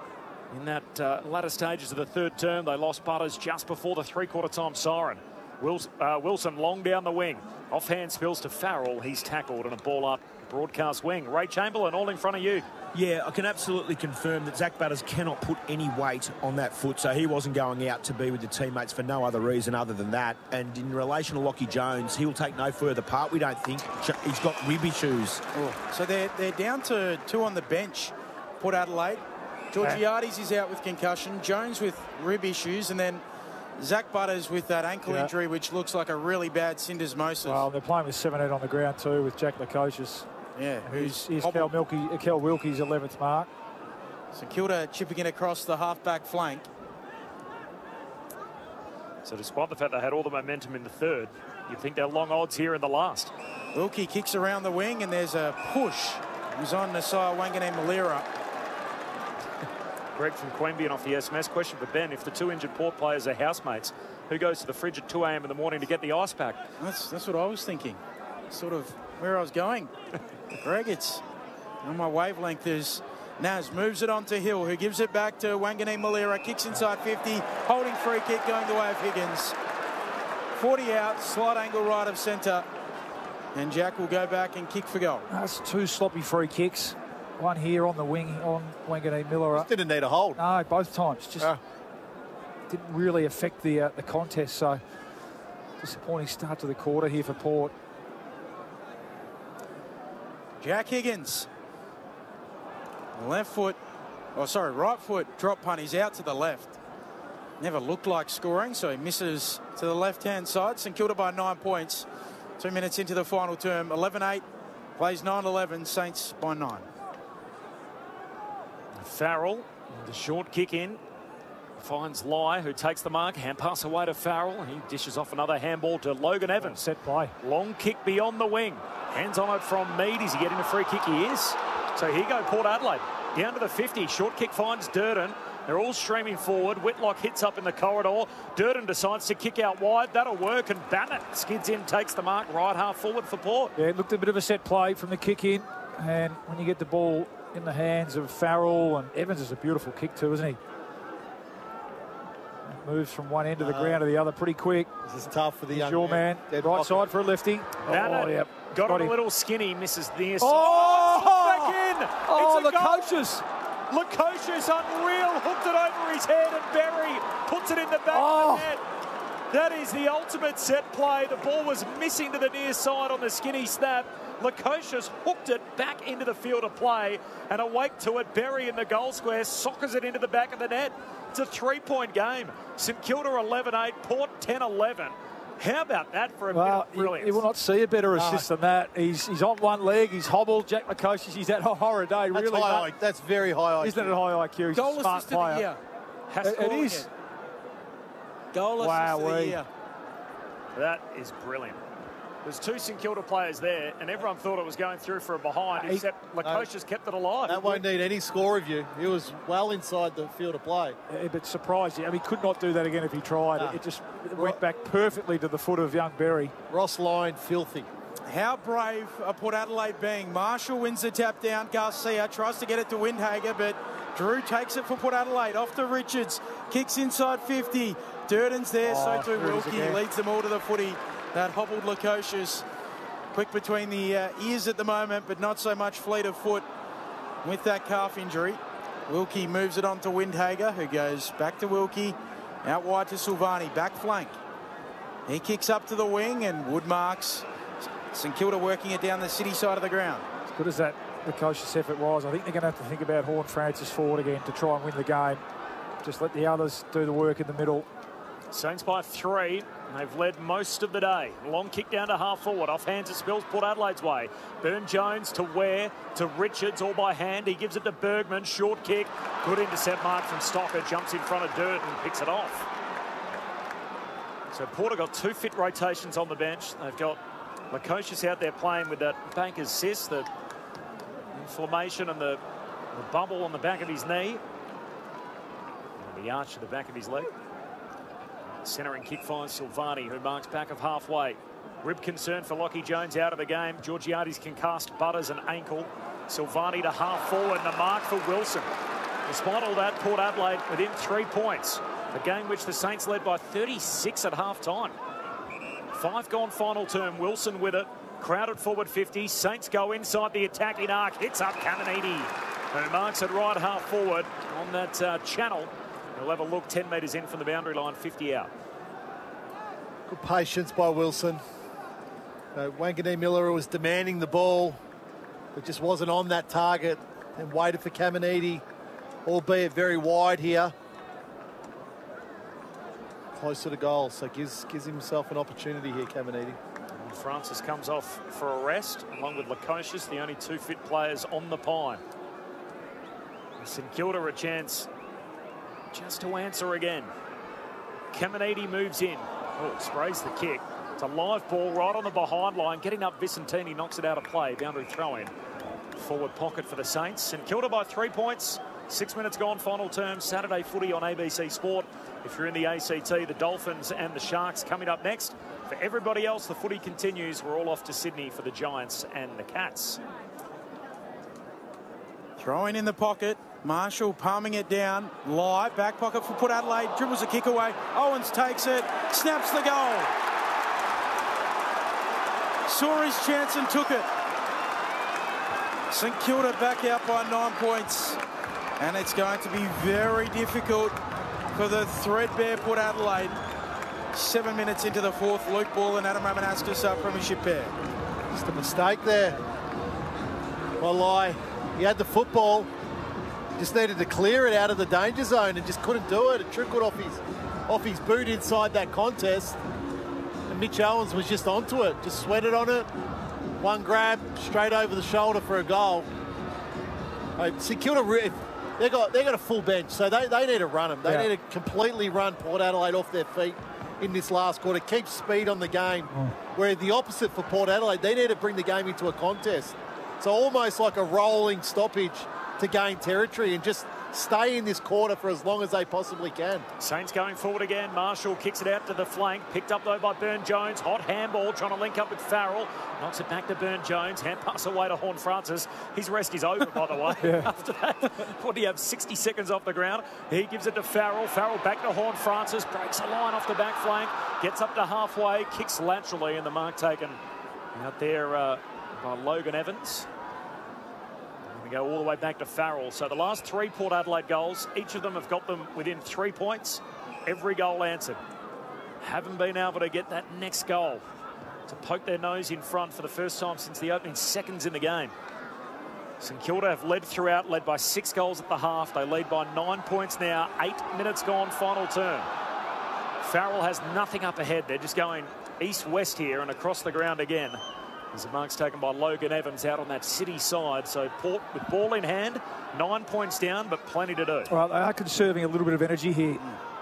In that uh, latter stages of the third term, they lost Butters just before the three-quarter time siren. Wilson, uh, Wilson long down the wing. Offhand spills to Farrell. He's tackled and a ball up broadcast wing. Ray Chamberlain all in front of you. Yeah, I can absolutely confirm that Zach Butters cannot put any weight on that foot, so he wasn't going out to be with the teammates for no other reason other than that. And in relation to Lockie Jones, he will take no further part, we don't think. He's got rib issues. Oh, so they're, they're down to two on the bench, Port Adelaide. Georgiades is out with concussion, Jones with rib issues, and then Zach Butters with that ankle yeah. injury, which looks like a really bad syndesmosis. Well, they're playing with seven eight on the ground too, with Jack Lukosius. Yeah, who's he's Kel, Milky, Kel Wilkie's eleventh mark. St Kilda chipping it across the half-back flank. So despite the fact they had all the momentum in the third, you'd think they're long odds here in the last. Wilkie kicks around the wing, and there's a push. He's on Nasiah Wanganeen-Malira. Greg from Queanbeyan off the S M S. Question for Ben. If the two injured Port players are housemates, who goes to the fridge at two a m in the morning to get the ice pack? That's, that's what I was thinking. Sort of where I was going. Greg, it's on my wavelength. There's Naz moves it on to Hill, who gives it back to Wanganeen-Malira. Kicks inside fifty. Holding free kick going the way of Higgins. forty out. Slight angle right of centre. And Jack will go back and kick for goal. That's two sloppy free kicks. One here on the wing on Wanganeen-Malira. Didn't need a hold. No, both times. Just uh. didn't really affect the uh, the contest. So disappointing start to the quarter here for Port. Jack Higgins. Left foot, oh sorry, right foot drop punt. He's out to the left. Never looked like scoring, so he misses to the left-hand side. St Kilda by nine points. Two minutes into the final term. eleven eight, plays nine eleven, Saints by nine. Farrell, the short kick in. Finds Lai, who takes the mark. Hand pass away to Farrell. He dishes off another handball to Logan Evans. Set play. Long kick beyond the wing. Hands on it from Mead. Is he getting a free kick? He is. So here go Port Adelaide. Down to the fifty. Short kick finds Durden. They're all streaming forward. Whitlock hits up in the corridor. Durden decides to kick out wide. That'll work. And Bannett skids in, takes the mark. Right half forward for Port. Yeah, it looked a bit of a set play from the kick in. And when you get the ball in the hands of Farrell, and Evans is a beautiful kick too, isn't he? Moves from one end of the uh, ground to the other pretty quick. This is tough for the He's young your man. man. Right pocket. Side for a lefty. Bannett oh, yep. got, got him a little skinny. Misses the oh, oh, back in. Oh, it's Lukosius. Lukosius unreal. Hooked it over his head, and Berry puts it in the back oh. of the net. That is the ultimate set play. The ball was missing to the near side on the skinny snap. Lukosius hooked it back into the field of play, and awake to it, Berry in the goal square soccers it into the back of the net. It's a three-point game. St Kilda eleven eight, Port ten eleven. How about that for a well, bit of brilliance? You will not see a better assist no. than that. He's he's on one leg, he's hobbled. Jack Lukosius, he's had a horror day. That's really, high, I, that's very high I Q. Isn't it high I Q? He's Goal a smart assist of player. the year. It, it is. Goal assist wow, of the year. That is brilliant. There's two St Kilda players there, and everyone thought it was going through for a behind, he, except Lukosius no, kept it alive. That won't need any score review. He was well inside the field of play. Yeah, but surprising. I mean, he could not do that again if he tried. No. It, it just it went back perfectly to the foot of young Berry. Ross Lyon, filthy. How brave are Port Adelaide being? Marshall wins the tap down. Garcia tries to get it to Windhager, but Drew takes it for Port Adelaide. Off to Richards. Kicks inside fifty. Durden's there, oh, so too Wilkie. Leads them all to the footy. That hobbled Lukosius. Quick between the uh, ears at the moment, but not so much fleet of foot with that calf injury. Wilkie moves it on to Windhager, who goes back to Wilkie. Out wide to Silvani, back flank. He kicks up to the wing, and Wood marks. St Kilda working it down the city side of the ground. As good as that Lukosius effort was, I think they're going to have to think about Horn Francis forward again to try and win the game. Just let the others do the work in the middle. Saints by three. They've led most of the day. Long kick down to half forward. Off hands it spills Port Adelaide's way. Burne-Jones to Ware, to Richards, all by hand. He gives it to Bergman. Short kick. Good intercept mark from Stocker. Jumps in front of Durden and picks it off. So Port have got two fit rotations on the bench. They've got Lukosius out there playing with that banker's cyst, the inflammation and the, the bubble on the back of his knee. And the arch at the back of his leg. Centering kick finds Silvani, who marks back of halfway. Rib concern for Lockie Jones out of the game. Georgiades concussed, Butters an ankle. Silvani to half forward, and the mark for Wilson. Despite all that, Port Adelaide within three points. A game which the Saints led by thirty-six at half time. Five gone final term. Wilson with it. Crowded forward fifty. Saints go inside the attacking arc. Hits up Caminiti, who marks it right half forward on that uh, channel. He'll have a look ten metres in from the boundary line, fifty out. Good patience by Wilson. Uh, Wanganeen Miller was demanding the ball, but just wasn't on that target and waited for Caminiti, albeit very wide here. Close to the goal, so gives, gives himself an opportunity here, Caminiti. And Francis comes off for a rest, along with Lukosius, the only two fit players on the pine. St Kilda a chance just to answer again. Caminiti moves in. Oh, sprays the kick. It's a live ball right on the behind line. Getting up Vicentini, knocks it out of play. Boundary throw in. Forward pocket for the Saints. St Kilda by three points. Six minutes gone, final term. Saturday footy on A B C Sport. If you're in the A C T, the Dolphins and the Sharks coming up next. For everybody else, the footy continues. We're all off to Sydney for the Giants and the Cats. Throwing in the pocket. Marshall palming it down. Live. Back pocket for Port Adelaide. Dribbles a kick away. Owens takes it. Snaps the goal. Saw his chance and took it. St Kilda back out by nine points. And it's going to be very difficult for the threadbare Port Adelaide. Seven minutes into the fourth. Luke Ball and Adam Ramanauskas are premiership pair. Just a mistake there. Well, I, he had the football, just needed to clear it out of the danger zone and just couldn't do it. It trickled off his, off his boot inside that contest. And Mitch Owens was just onto it, just sweated on it. One grab, straight over the shoulder for a goal. Uh, St Kilda, they got they got a full bench, so they, they need to run them. They Yeah. need to completely run Port Adelaide off their feet in this last quarter. Keep speed on the game. Oh. Where the opposite for Port Adelaide, they need to bring the game into a contest. So almost like a rolling stoppage to gain territory and just stay in this quarter for as long as they possibly can. Saints going forward again. Marshall kicks it out to the flank. Picked up, though, by Byrne-Jones. Hot handball, trying to link up with Farrell. Knocks it back to Byrne-Jones. Hand pass away to Horne-Francis. His rest is over, by the way. Yeah. After that, what do you have, sixty seconds off the ground? He gives it to Farrell. Farrell back to Horne-Francis. Breaks a line off the back flank. Gets up to halfway. Kicks laterally, and the mark taken out there uh, by Logan Evans. Go all the way back to Farrell. So the last three Port Adelaide goals, each of them have got them within three points. Every goal answered. Haven't been able to get that next goal to poke their nose in front for the first time since the opening seconds in the game. St Kilda have led throughout, led by six goals at the half. They lead by nine points now. Eight minutes gone, final turn. Farrell has nothing up ahead. They're just going east-west here and across the ground again. As the mark's taken by Logan Evans out on that City side. So Port with ball in hand, nine points down, but plenty to do. Well, they are conserving a little bit of energy here.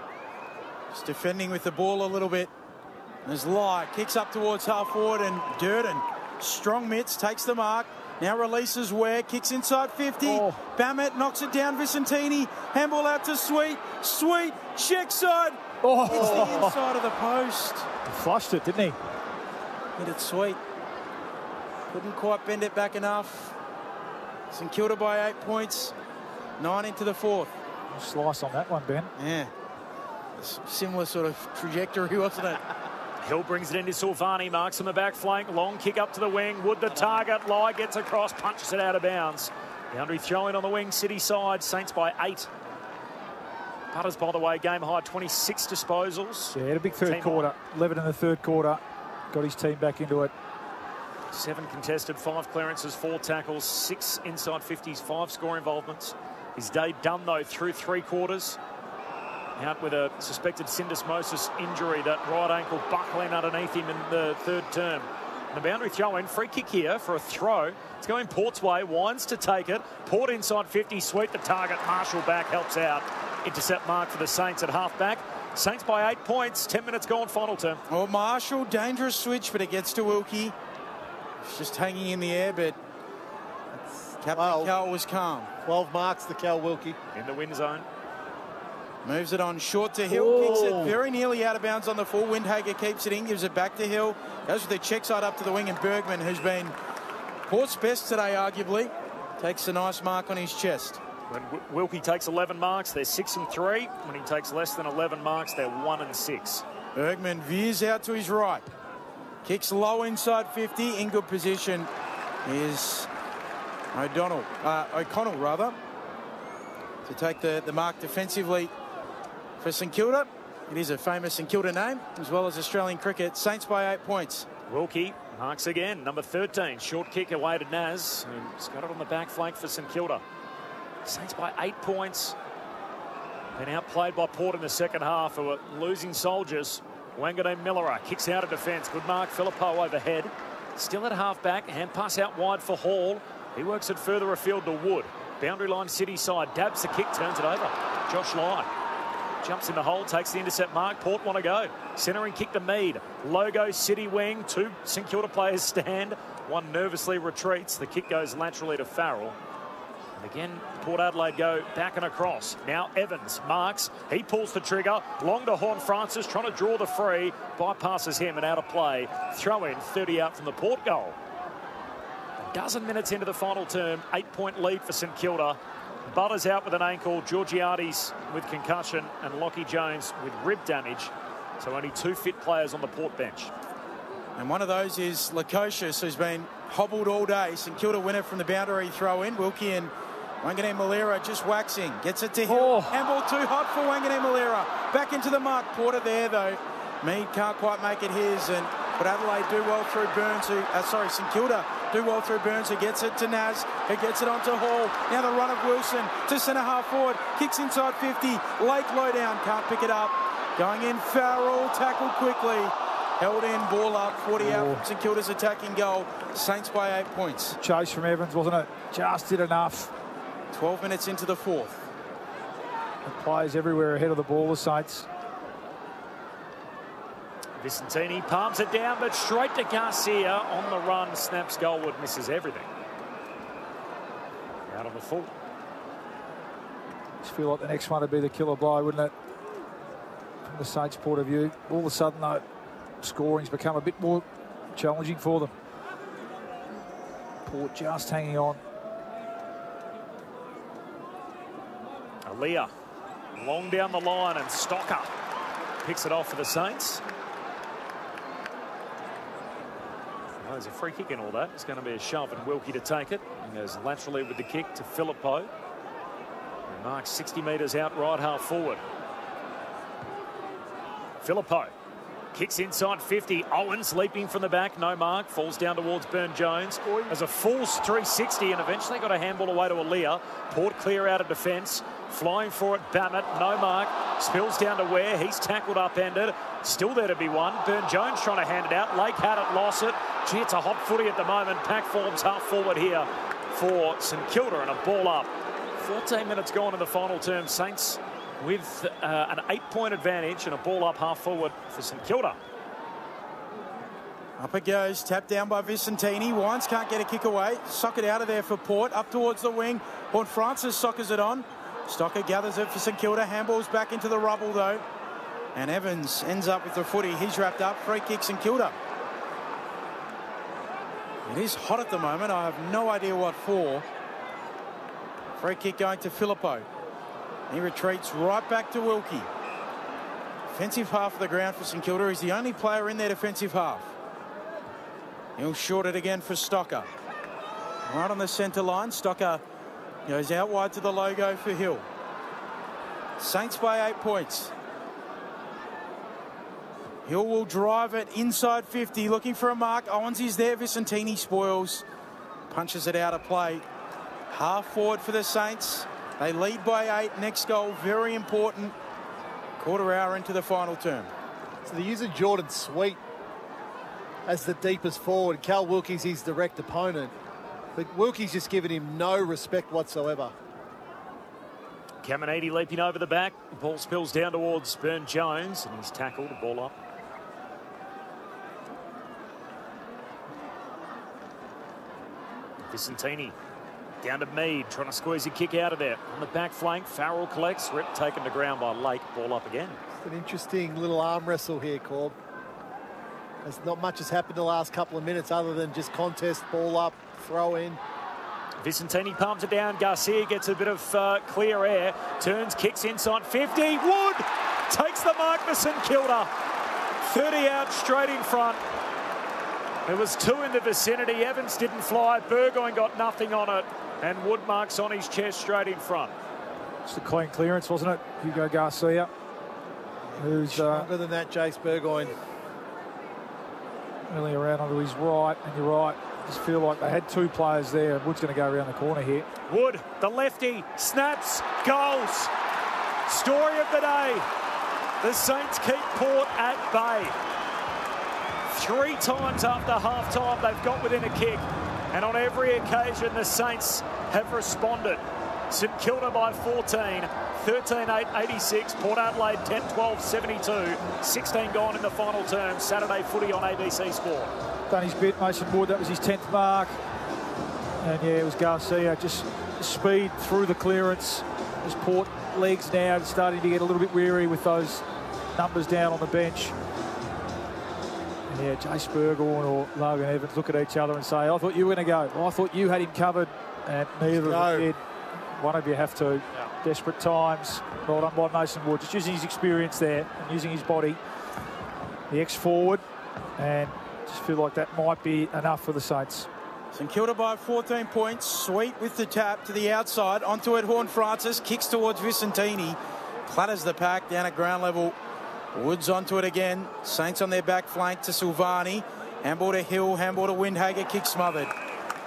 Just defending with the ball a little bit. There's Lai, kicks up towards half forward, and Durden, strong mitts, takes the mark. Now releases Ware, kicks inside fifty. Oh. Bammett knocks it down, Vicentini. Handball out to Sweet. Sweet, check side. Oh. It's the inside of the post. He flushed it, didn't he? Hit it Sweet. Couldn't quite bend it back enough. St Kilda by eight points. Nine into the fourth. Slice on that one, Ben. Yeah. Similar sort of trajectory, wasn't it? Hill brings it into Silvani, marks on the back flank. Long kick up to the wing. Wood the target. Lai gets across, punches it out of bounds. Boundary throw-in on the wing, City side. Saints by eight. Butters, by the way, game high, twenty-six disposals. Yeah, had a big third Team quarter. eleven in the third quarter. Got his team back into it. Seven contested, five clearances, four tackles, six inside fifties, five score involvements. His day done, though, through three quarters. Out with a suspected syndesmosis injury, that right ankle buckling underneath him in the third term. And the boundary throw-in, free kick here for a throw. It's going Port's way, Wines to take it. Port inside fifty, Sweet the target, Marshall back, helps out. Intercept mark for the Saints at half-back. Saints by eight points, ten minutes gone, final term. Oh, Marshall, dangerous switch, but it gets to Wilkie. It's just hanging in the air, but Captain well, Cal was calm. twelve marks to Cal Wilkie. In the win zone. Moves it on short to Hill, oh. kicks it very nearly out of bounds on the full. Windhager keeps it in, gives it back to Hill. Goes with the check side up to the wing, and Bergman, who's been Port's best today, arguably, takes a nice mark on his chest. When Wilkie takes eleven marks, they're six and three. When he takes less than eleven marks, they're one and six. Bergman veers out to his right. Kicks low inside fifty. In good position is O'Donnell, uh, O'Connell, rather, to take the, the mark defensively for St Kilda. It is a famous St Kilda name, as well as Australian cricket. Saints by eight points. Wilkie marks again, number thirteen. Short kick away to Naz, who's got it on the back flank for St Kilda. Saints by eight points. Been outplayed by Port in the second half, who are losing soldiers. Wanganeen Millera kicks out of defence. Good mark, Filippo overhead. Still at half-back, hand pass out wide for Hall. He works it further afield to Wood. Boundary line City side, dabs the kick, turns it over. Josh Lai jumps in the hole, takes the intercept mark. Port want to go. Centering kick to Mead. Logo City wing, two St Kilda players stand. One nervously retreats. The kick goes laterally to Farrell. And again, Port Adelaide go back and across. Now Evans marks. He pulls the trigger. Long to Horne-Francis, trying to draw the free. Bypasses him and out of play. Throw in, thirty out from the Port goal. A dozen minutes into the final term. Eight-point lead for St Kilda. Butters out with an ankle. Georgiades with concussion. And Lockie Jones with rib damage. So only two fit players on the Port bench. And one of those is Lukosius, who's been hobbled all day. St Kilda winner from the boundary throw in. Wilkie and Wanganeen Millera just waxing. Gets it to Hill. Oh. Handball too hot for Wanganeen Millera. Back into the mark. Porter there, though. Mead can't quite make it his. And but Adelaide do well through Burns, who, uh, sorry, St Kilda do well through Burns, who gets it to Naz, who gets it onto Hall. Now the run of Wilson to centre half forward, kicks inside fifty. Lake low down, can't pick it up. Going in, Farrell, tackled quickly. Held in, ball up, forty oh. out from St Kilda's attacking goal. Saints by eight points. Chase from Evans, wasn't it? Just did enough. twelve minutes into the fourth. The players everywhere ahead of the ball, the Saints. Vicentini palms it down, but straight to Garcia on the run. Snaps goalward, misses everything. Out on the full. Just feel like the next one would be the killer blow, wouldn't it? From the Saints' point of view. All of a sudden, though, scoring's become a bit more challenging for them. Port just hanging on. Aaliyah long down the line, and Stocker picks it off for the Saints. Oh, there's a free kick in all that. It's going to be a shove, and Wilkie to take it. And goes laterally with the kick to Filippo. And marks sixty metres out right half forward. Filippo kicks inside fifty. Owens leaping from the back. No mark. Falls down towards Burn-Jones. As a full three sixty, and eventually got a handball away to Aaliyah. Port clear out of defence. Flying for it, Bammett. No mark. Spills down to Ware. He's tackled upended. Still there to be one. Burn-Jones trying to hand it out. Lake had it, lost it. Gee, it's a hot footy at the moment. Pack forms half forward here for St Kilda, and a ball up. fourteen minutes gone in the final term. Saints with uh, an eight-point advantage and a ball up half forward for St Kilda. Up it goes, tapped down by Vicentini. Wines can't get a kick away. Sock it out of there for Port, up towards the wing. Horn Francis soccers it on. Stocker gathers it for St Kilda. Handballs back into the rubble, though. And Evans ends up with the footy. He's wrapped up. Free kick, St Kilda. It is hot at the moment. I have no idea what for. Free kick going to Filippo. He retreats right back to Wilkie. Defensive half of the ground for St Kilda. He's the only player in their defensive half. He'll short it again for Stocker. Right on the centre line. Stocker goes out wide to the logo for Hill. Saints by eight points. Hill will drive it inside fifty, looking for a mark. Owens is there. Vicentini spoils. Punches it out of play. Half forward for the Saints. They lead by eight. Next goal, very important. Quarter hour into the final term. So they're using Jordan Sweet as the deepest forward. Cal Wilkie's his direct opponent. But Wilkie's just given him no respect whatsoever. Caminiti leaping over the back. The ball spills down towards Burn-Jones, and he's tackled. The ball up. Vicentini down to Mead, trying to squeeze a kick out of there. On the back flank, Farrell collects. Rip taken to ground by Lake. Ball up again. It's an interesting little arm wrestle here, Corb. There's not much has happened the last couple of minutes other than just contest, ball up, throw in. Vicentini palms it down. Garcia gets a bit of uh, clear air. Turns, kicks inside fifty. Wood takes the mark for St Kilda. thirty out straight in front. There was two in the vicinity. Evans didn't fly. Burgoyne got nothing on it. And Wood marks on his chest straight in front. It's a clean clearance, wasn't it? Hugo Garcia. Who's stronger uh, than that, Jace Burgoyne. Really around onto his right, and you're right. I just feel like they had two players there. Wood's going to go around the corner here. Wood, the lefty, snaps, goals. Story of the day. The Saints keep Port at bay. Three times after half-time they've got within a kick, and on every occasion the Saints have responded. St Kilda by fourteen, thirteen eight eighty-six, Port Adelaide ten twelve seventy-two, sixteen gone in the final term. Saturday footy on A B C Sport. Done his bit, Mason Wood, that was his tenth mark. And yeah, it was Garcia, just speed through the clearance. As Port legs now starting to get a little bit weary with those numbers down on the bench. And yeah, Jace Burgoyne or Logan Evans look at each other and say, I thought you were going to go. Well, I thought you had him covered, and neither of them did. One of you have to. Yeah. Desperate times. Well done by Mason Wood. Just using his experience there and using his body. The ex-forward. And just feel like that might be enough for the Saints. St Kilda by fourteen points. Sweet with the tap to the outside. Onto it, Horn Francis. Kicks towards Vicentini. Clatters the pack down at ground level. Woods onto it again. Saints on their back flank to Silvani. Handball to Hill. Handball to Windhager. Kick smothered.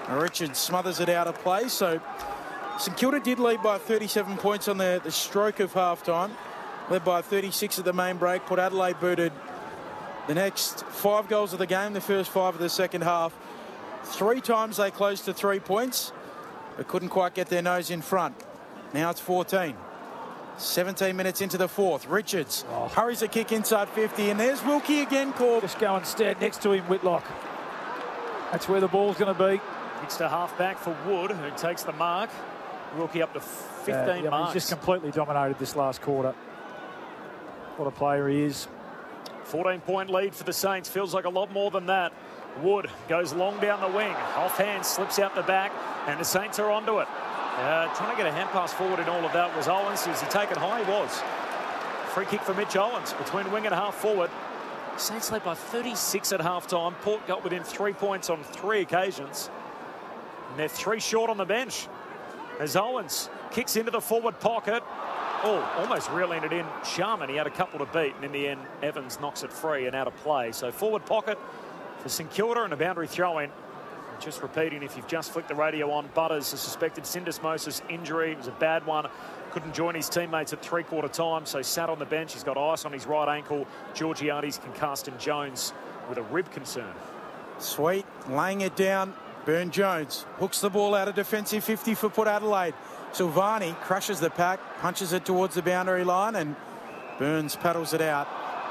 Richards smothers it out of play. So St Kilda did lead by thirty-seven points on the, the stroke of half-time. Led by thirty-six at the main break. Port Adelaide booted the next five goals of the game, the first five of the second half. Three times they closed to three points, but couldn't quite get their nose in front. Now it's fourteen. seventeen minutes into the fourth. Richards oh. hurries a kick inside fifty, and there's Wilkie again, Corb. Just go and stand next to him, Whitlock. That's where the ball's going to be. Kicks to half-back for Wood, who takes the mark. Wilkie up to fifteen uh, yeah, marks. He's just completely dominated this last quarter. What a player he is. fourteen-point lead for the Saints. Feels like a lot more than that. Wood goes long down the wing. Offhand slips out the back, and the Saints are onto it. Uh, trying to get a hand pass forward in all of that was Owens. Was he taken high? He was. Free kick for Mitch Owens between wing and half forward. Saints led by thirty-six at half-time. Port got within three points on three occasions. And they're three short on the bench. As Owens kicks into the forward pocket. Oh, almost reeling it in. Sharman, he had a couple to beat, and in the end, Evans knocks it free and out of play. So forward pocket for St Kilda and a boundary throw-in. Just repeating, if you've just flicked the radio on, Butters, a suspected syndesmosis injury. It was a bad one. Couldn't join his teammates at three-quarter time, so sat on the bench. He's got ice on his right ankle. Georgiades concussed, and Jones with a rib concern. Sweet, laying it down. Burn Jones hooks the ball out of defensive fifty for Port Adelaide. Silvani crushes the pack, punches it towards the boundary line, and Burns paddles it out.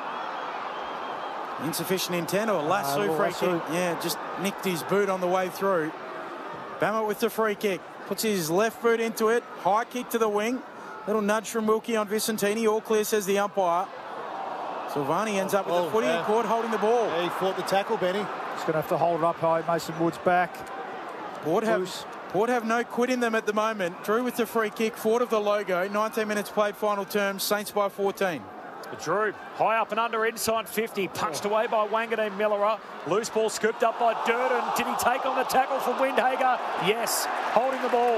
Insufficient intent or lasso uh, free lasso. kick. Yeah, just nicked his boot on the way through. Bama with the free kick. Puts his left boot into it. High kick to the wing. Little nudge from Wilkie on Vicentini. All clear, says the umpire. Silvani ends up with oh, the footy yeah. court holding the ball. Yeah, he fought the tackle, Benny. He's going to have to hold it up high. Mason Wood's back. Port have, Port have no quit in them at the moment. Drew with the free kick. Ford of the logo. nineteen minutes played, final term. Saints by fourteen. Drew, high up and under inside fifty, punched away by Wanganeen Millerer. Loose ball scooped up by Durden. Did he take on the tackle from Windhager? Yes, holding the ball.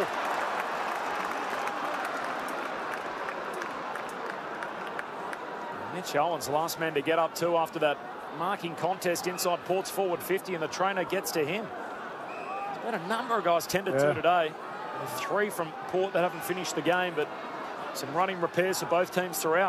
Mitch Owens, last man to get up to after that marking contest inside Port's forward fifty, and the trainer gets to him. There's been a number of guys tended yeah. to today. Three from Port that haven't finished the game, but some running repairs for both teams throughout.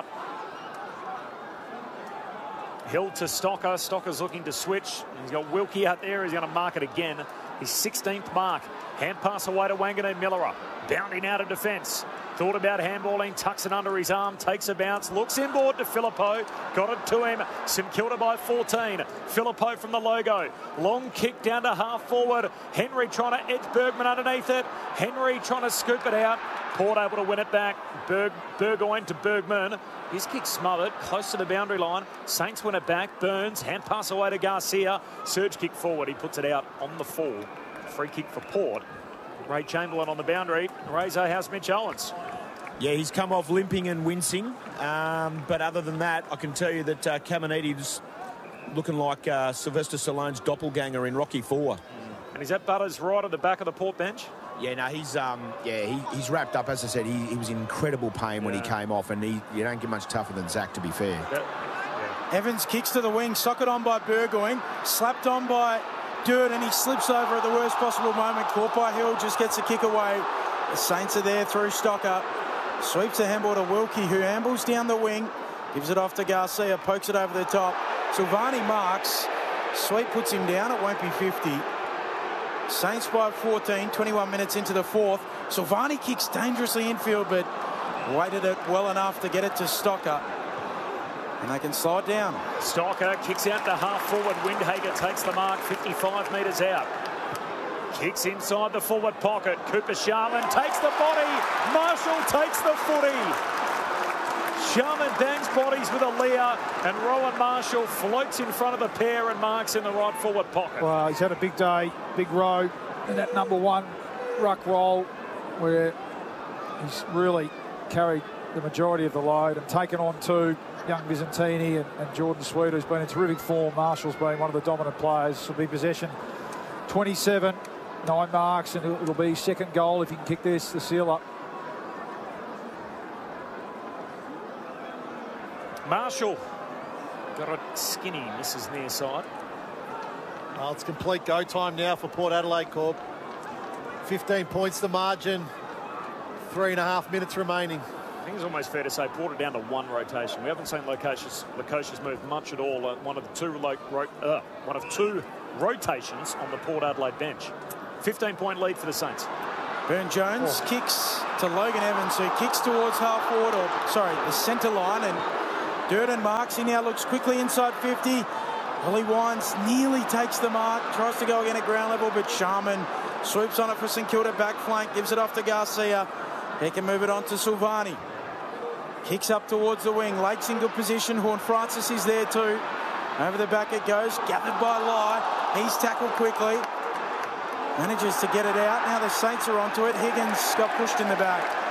Hill to Stocker. Stocker's looking to switch. He's got Wilkie out there. He's going to mark it again. His sixteenth mark. Hand pass away to Wanganeen Millerer. Bounding out of defence. Thought about handballing. Tucks it under his arm. Takes a bounce. Looks inboard to Filippo. Got it to him. St Kilda by fourteen. Filippo from the logo. Long kick down to half forward. Henry trying to edge Bergman underneath it. Henry trying to scoop it out. Port able to win it back. Berg, Burgoyne to Bergman. His kick smothered, close to the boundary line. Saints win it back. Burns, hand pass away to Garcia. Surge kick forward. He puts it out on the fall. Free kick for Port. Ray Chamberlain on the boundary. Razor has Mitch Owens. Yeah, he's come off limping and wincing. Um, but other than that, I can tell you that uh, Caminiti's looking like uh, Sylvester Stallone's doppelganger in Rocky Four. And is that Butters right at the back of the Port bench? Yeah, no, he's um, yeah, he, he's wrapped up. As I said, he, he was in incredible pain yeah. when he came off, and he you don't get much tougher than Zach, to be fair. Yeah. Yeah. Evans kicks to the wing, socket on by Burgoyne, slapped on by Durden, and he slips over at the worst possible moment. Caught by Hill, just gets the kick away. The Saints are there through Stocker. Sweeps the handball to Wilkie, who ambles down the wing, gives it off to Garcia, pokes it over the top. Silvani marks. Sweet puts him down. It won't be fifty. Saints by fourteen, twenty-one minutes into the fourth. Silvani kicks dangerously infield, but waited it well enough to get it to Stocker. And they can slow it down. Stocker kicks out to half forward. Windhager takes the mark, fifty-five metres out. Kicks inside the forward pocket. Cooper Sharman takes the body. Marshall takes the footy. Sharman bangs bodies with a Lear, and Rowan Marshall floats in front of the pair and marks in the right forward pocket. Well, he's had a big day, big row in that number one ruck roll where he's really carried the majority of the load and taken on two, young Vicentini and, and Jordan Sweet, who's been in terrific form. Marshall's been one of the dominant players. This will be possession twenty-seven, nine marks, and it'll, it'll be second goal if he can kick this, the seal up. Marshall got it skinny, misses near side. Well, it's complete go time now for Port Adelaide, Corb. fifteen points the margin. Three and a half minutes remaining. I think it's almost fair to say Porter down to one rotation. We haven't seen Lukosius, Lukosius move much at all. Uh, one of the two ro- ro- uh, one of two rotations on the Port Adelaide bench. fifteen-point lead for the Saints. Burne-Jones oh. kicks to Logan Evans, who kicks towards half forward, or sorry, the centre line, and Durden marks. He now looks quickly inside fifty. Ollie Wines nearly takes the mark, tries to go again at ground level, but Sharman swoops on it for St Kilda, back flank, gives it off to Garcia. He can move it on to Silvani. Kicks up towards the wing. Lake's in good position. Horne-Francis is there too. Over the back it goes. Gathered by Lai. He's tackled quickly. Manages to get it out. Now the Saints are onto it. Higgins got pushed in the back.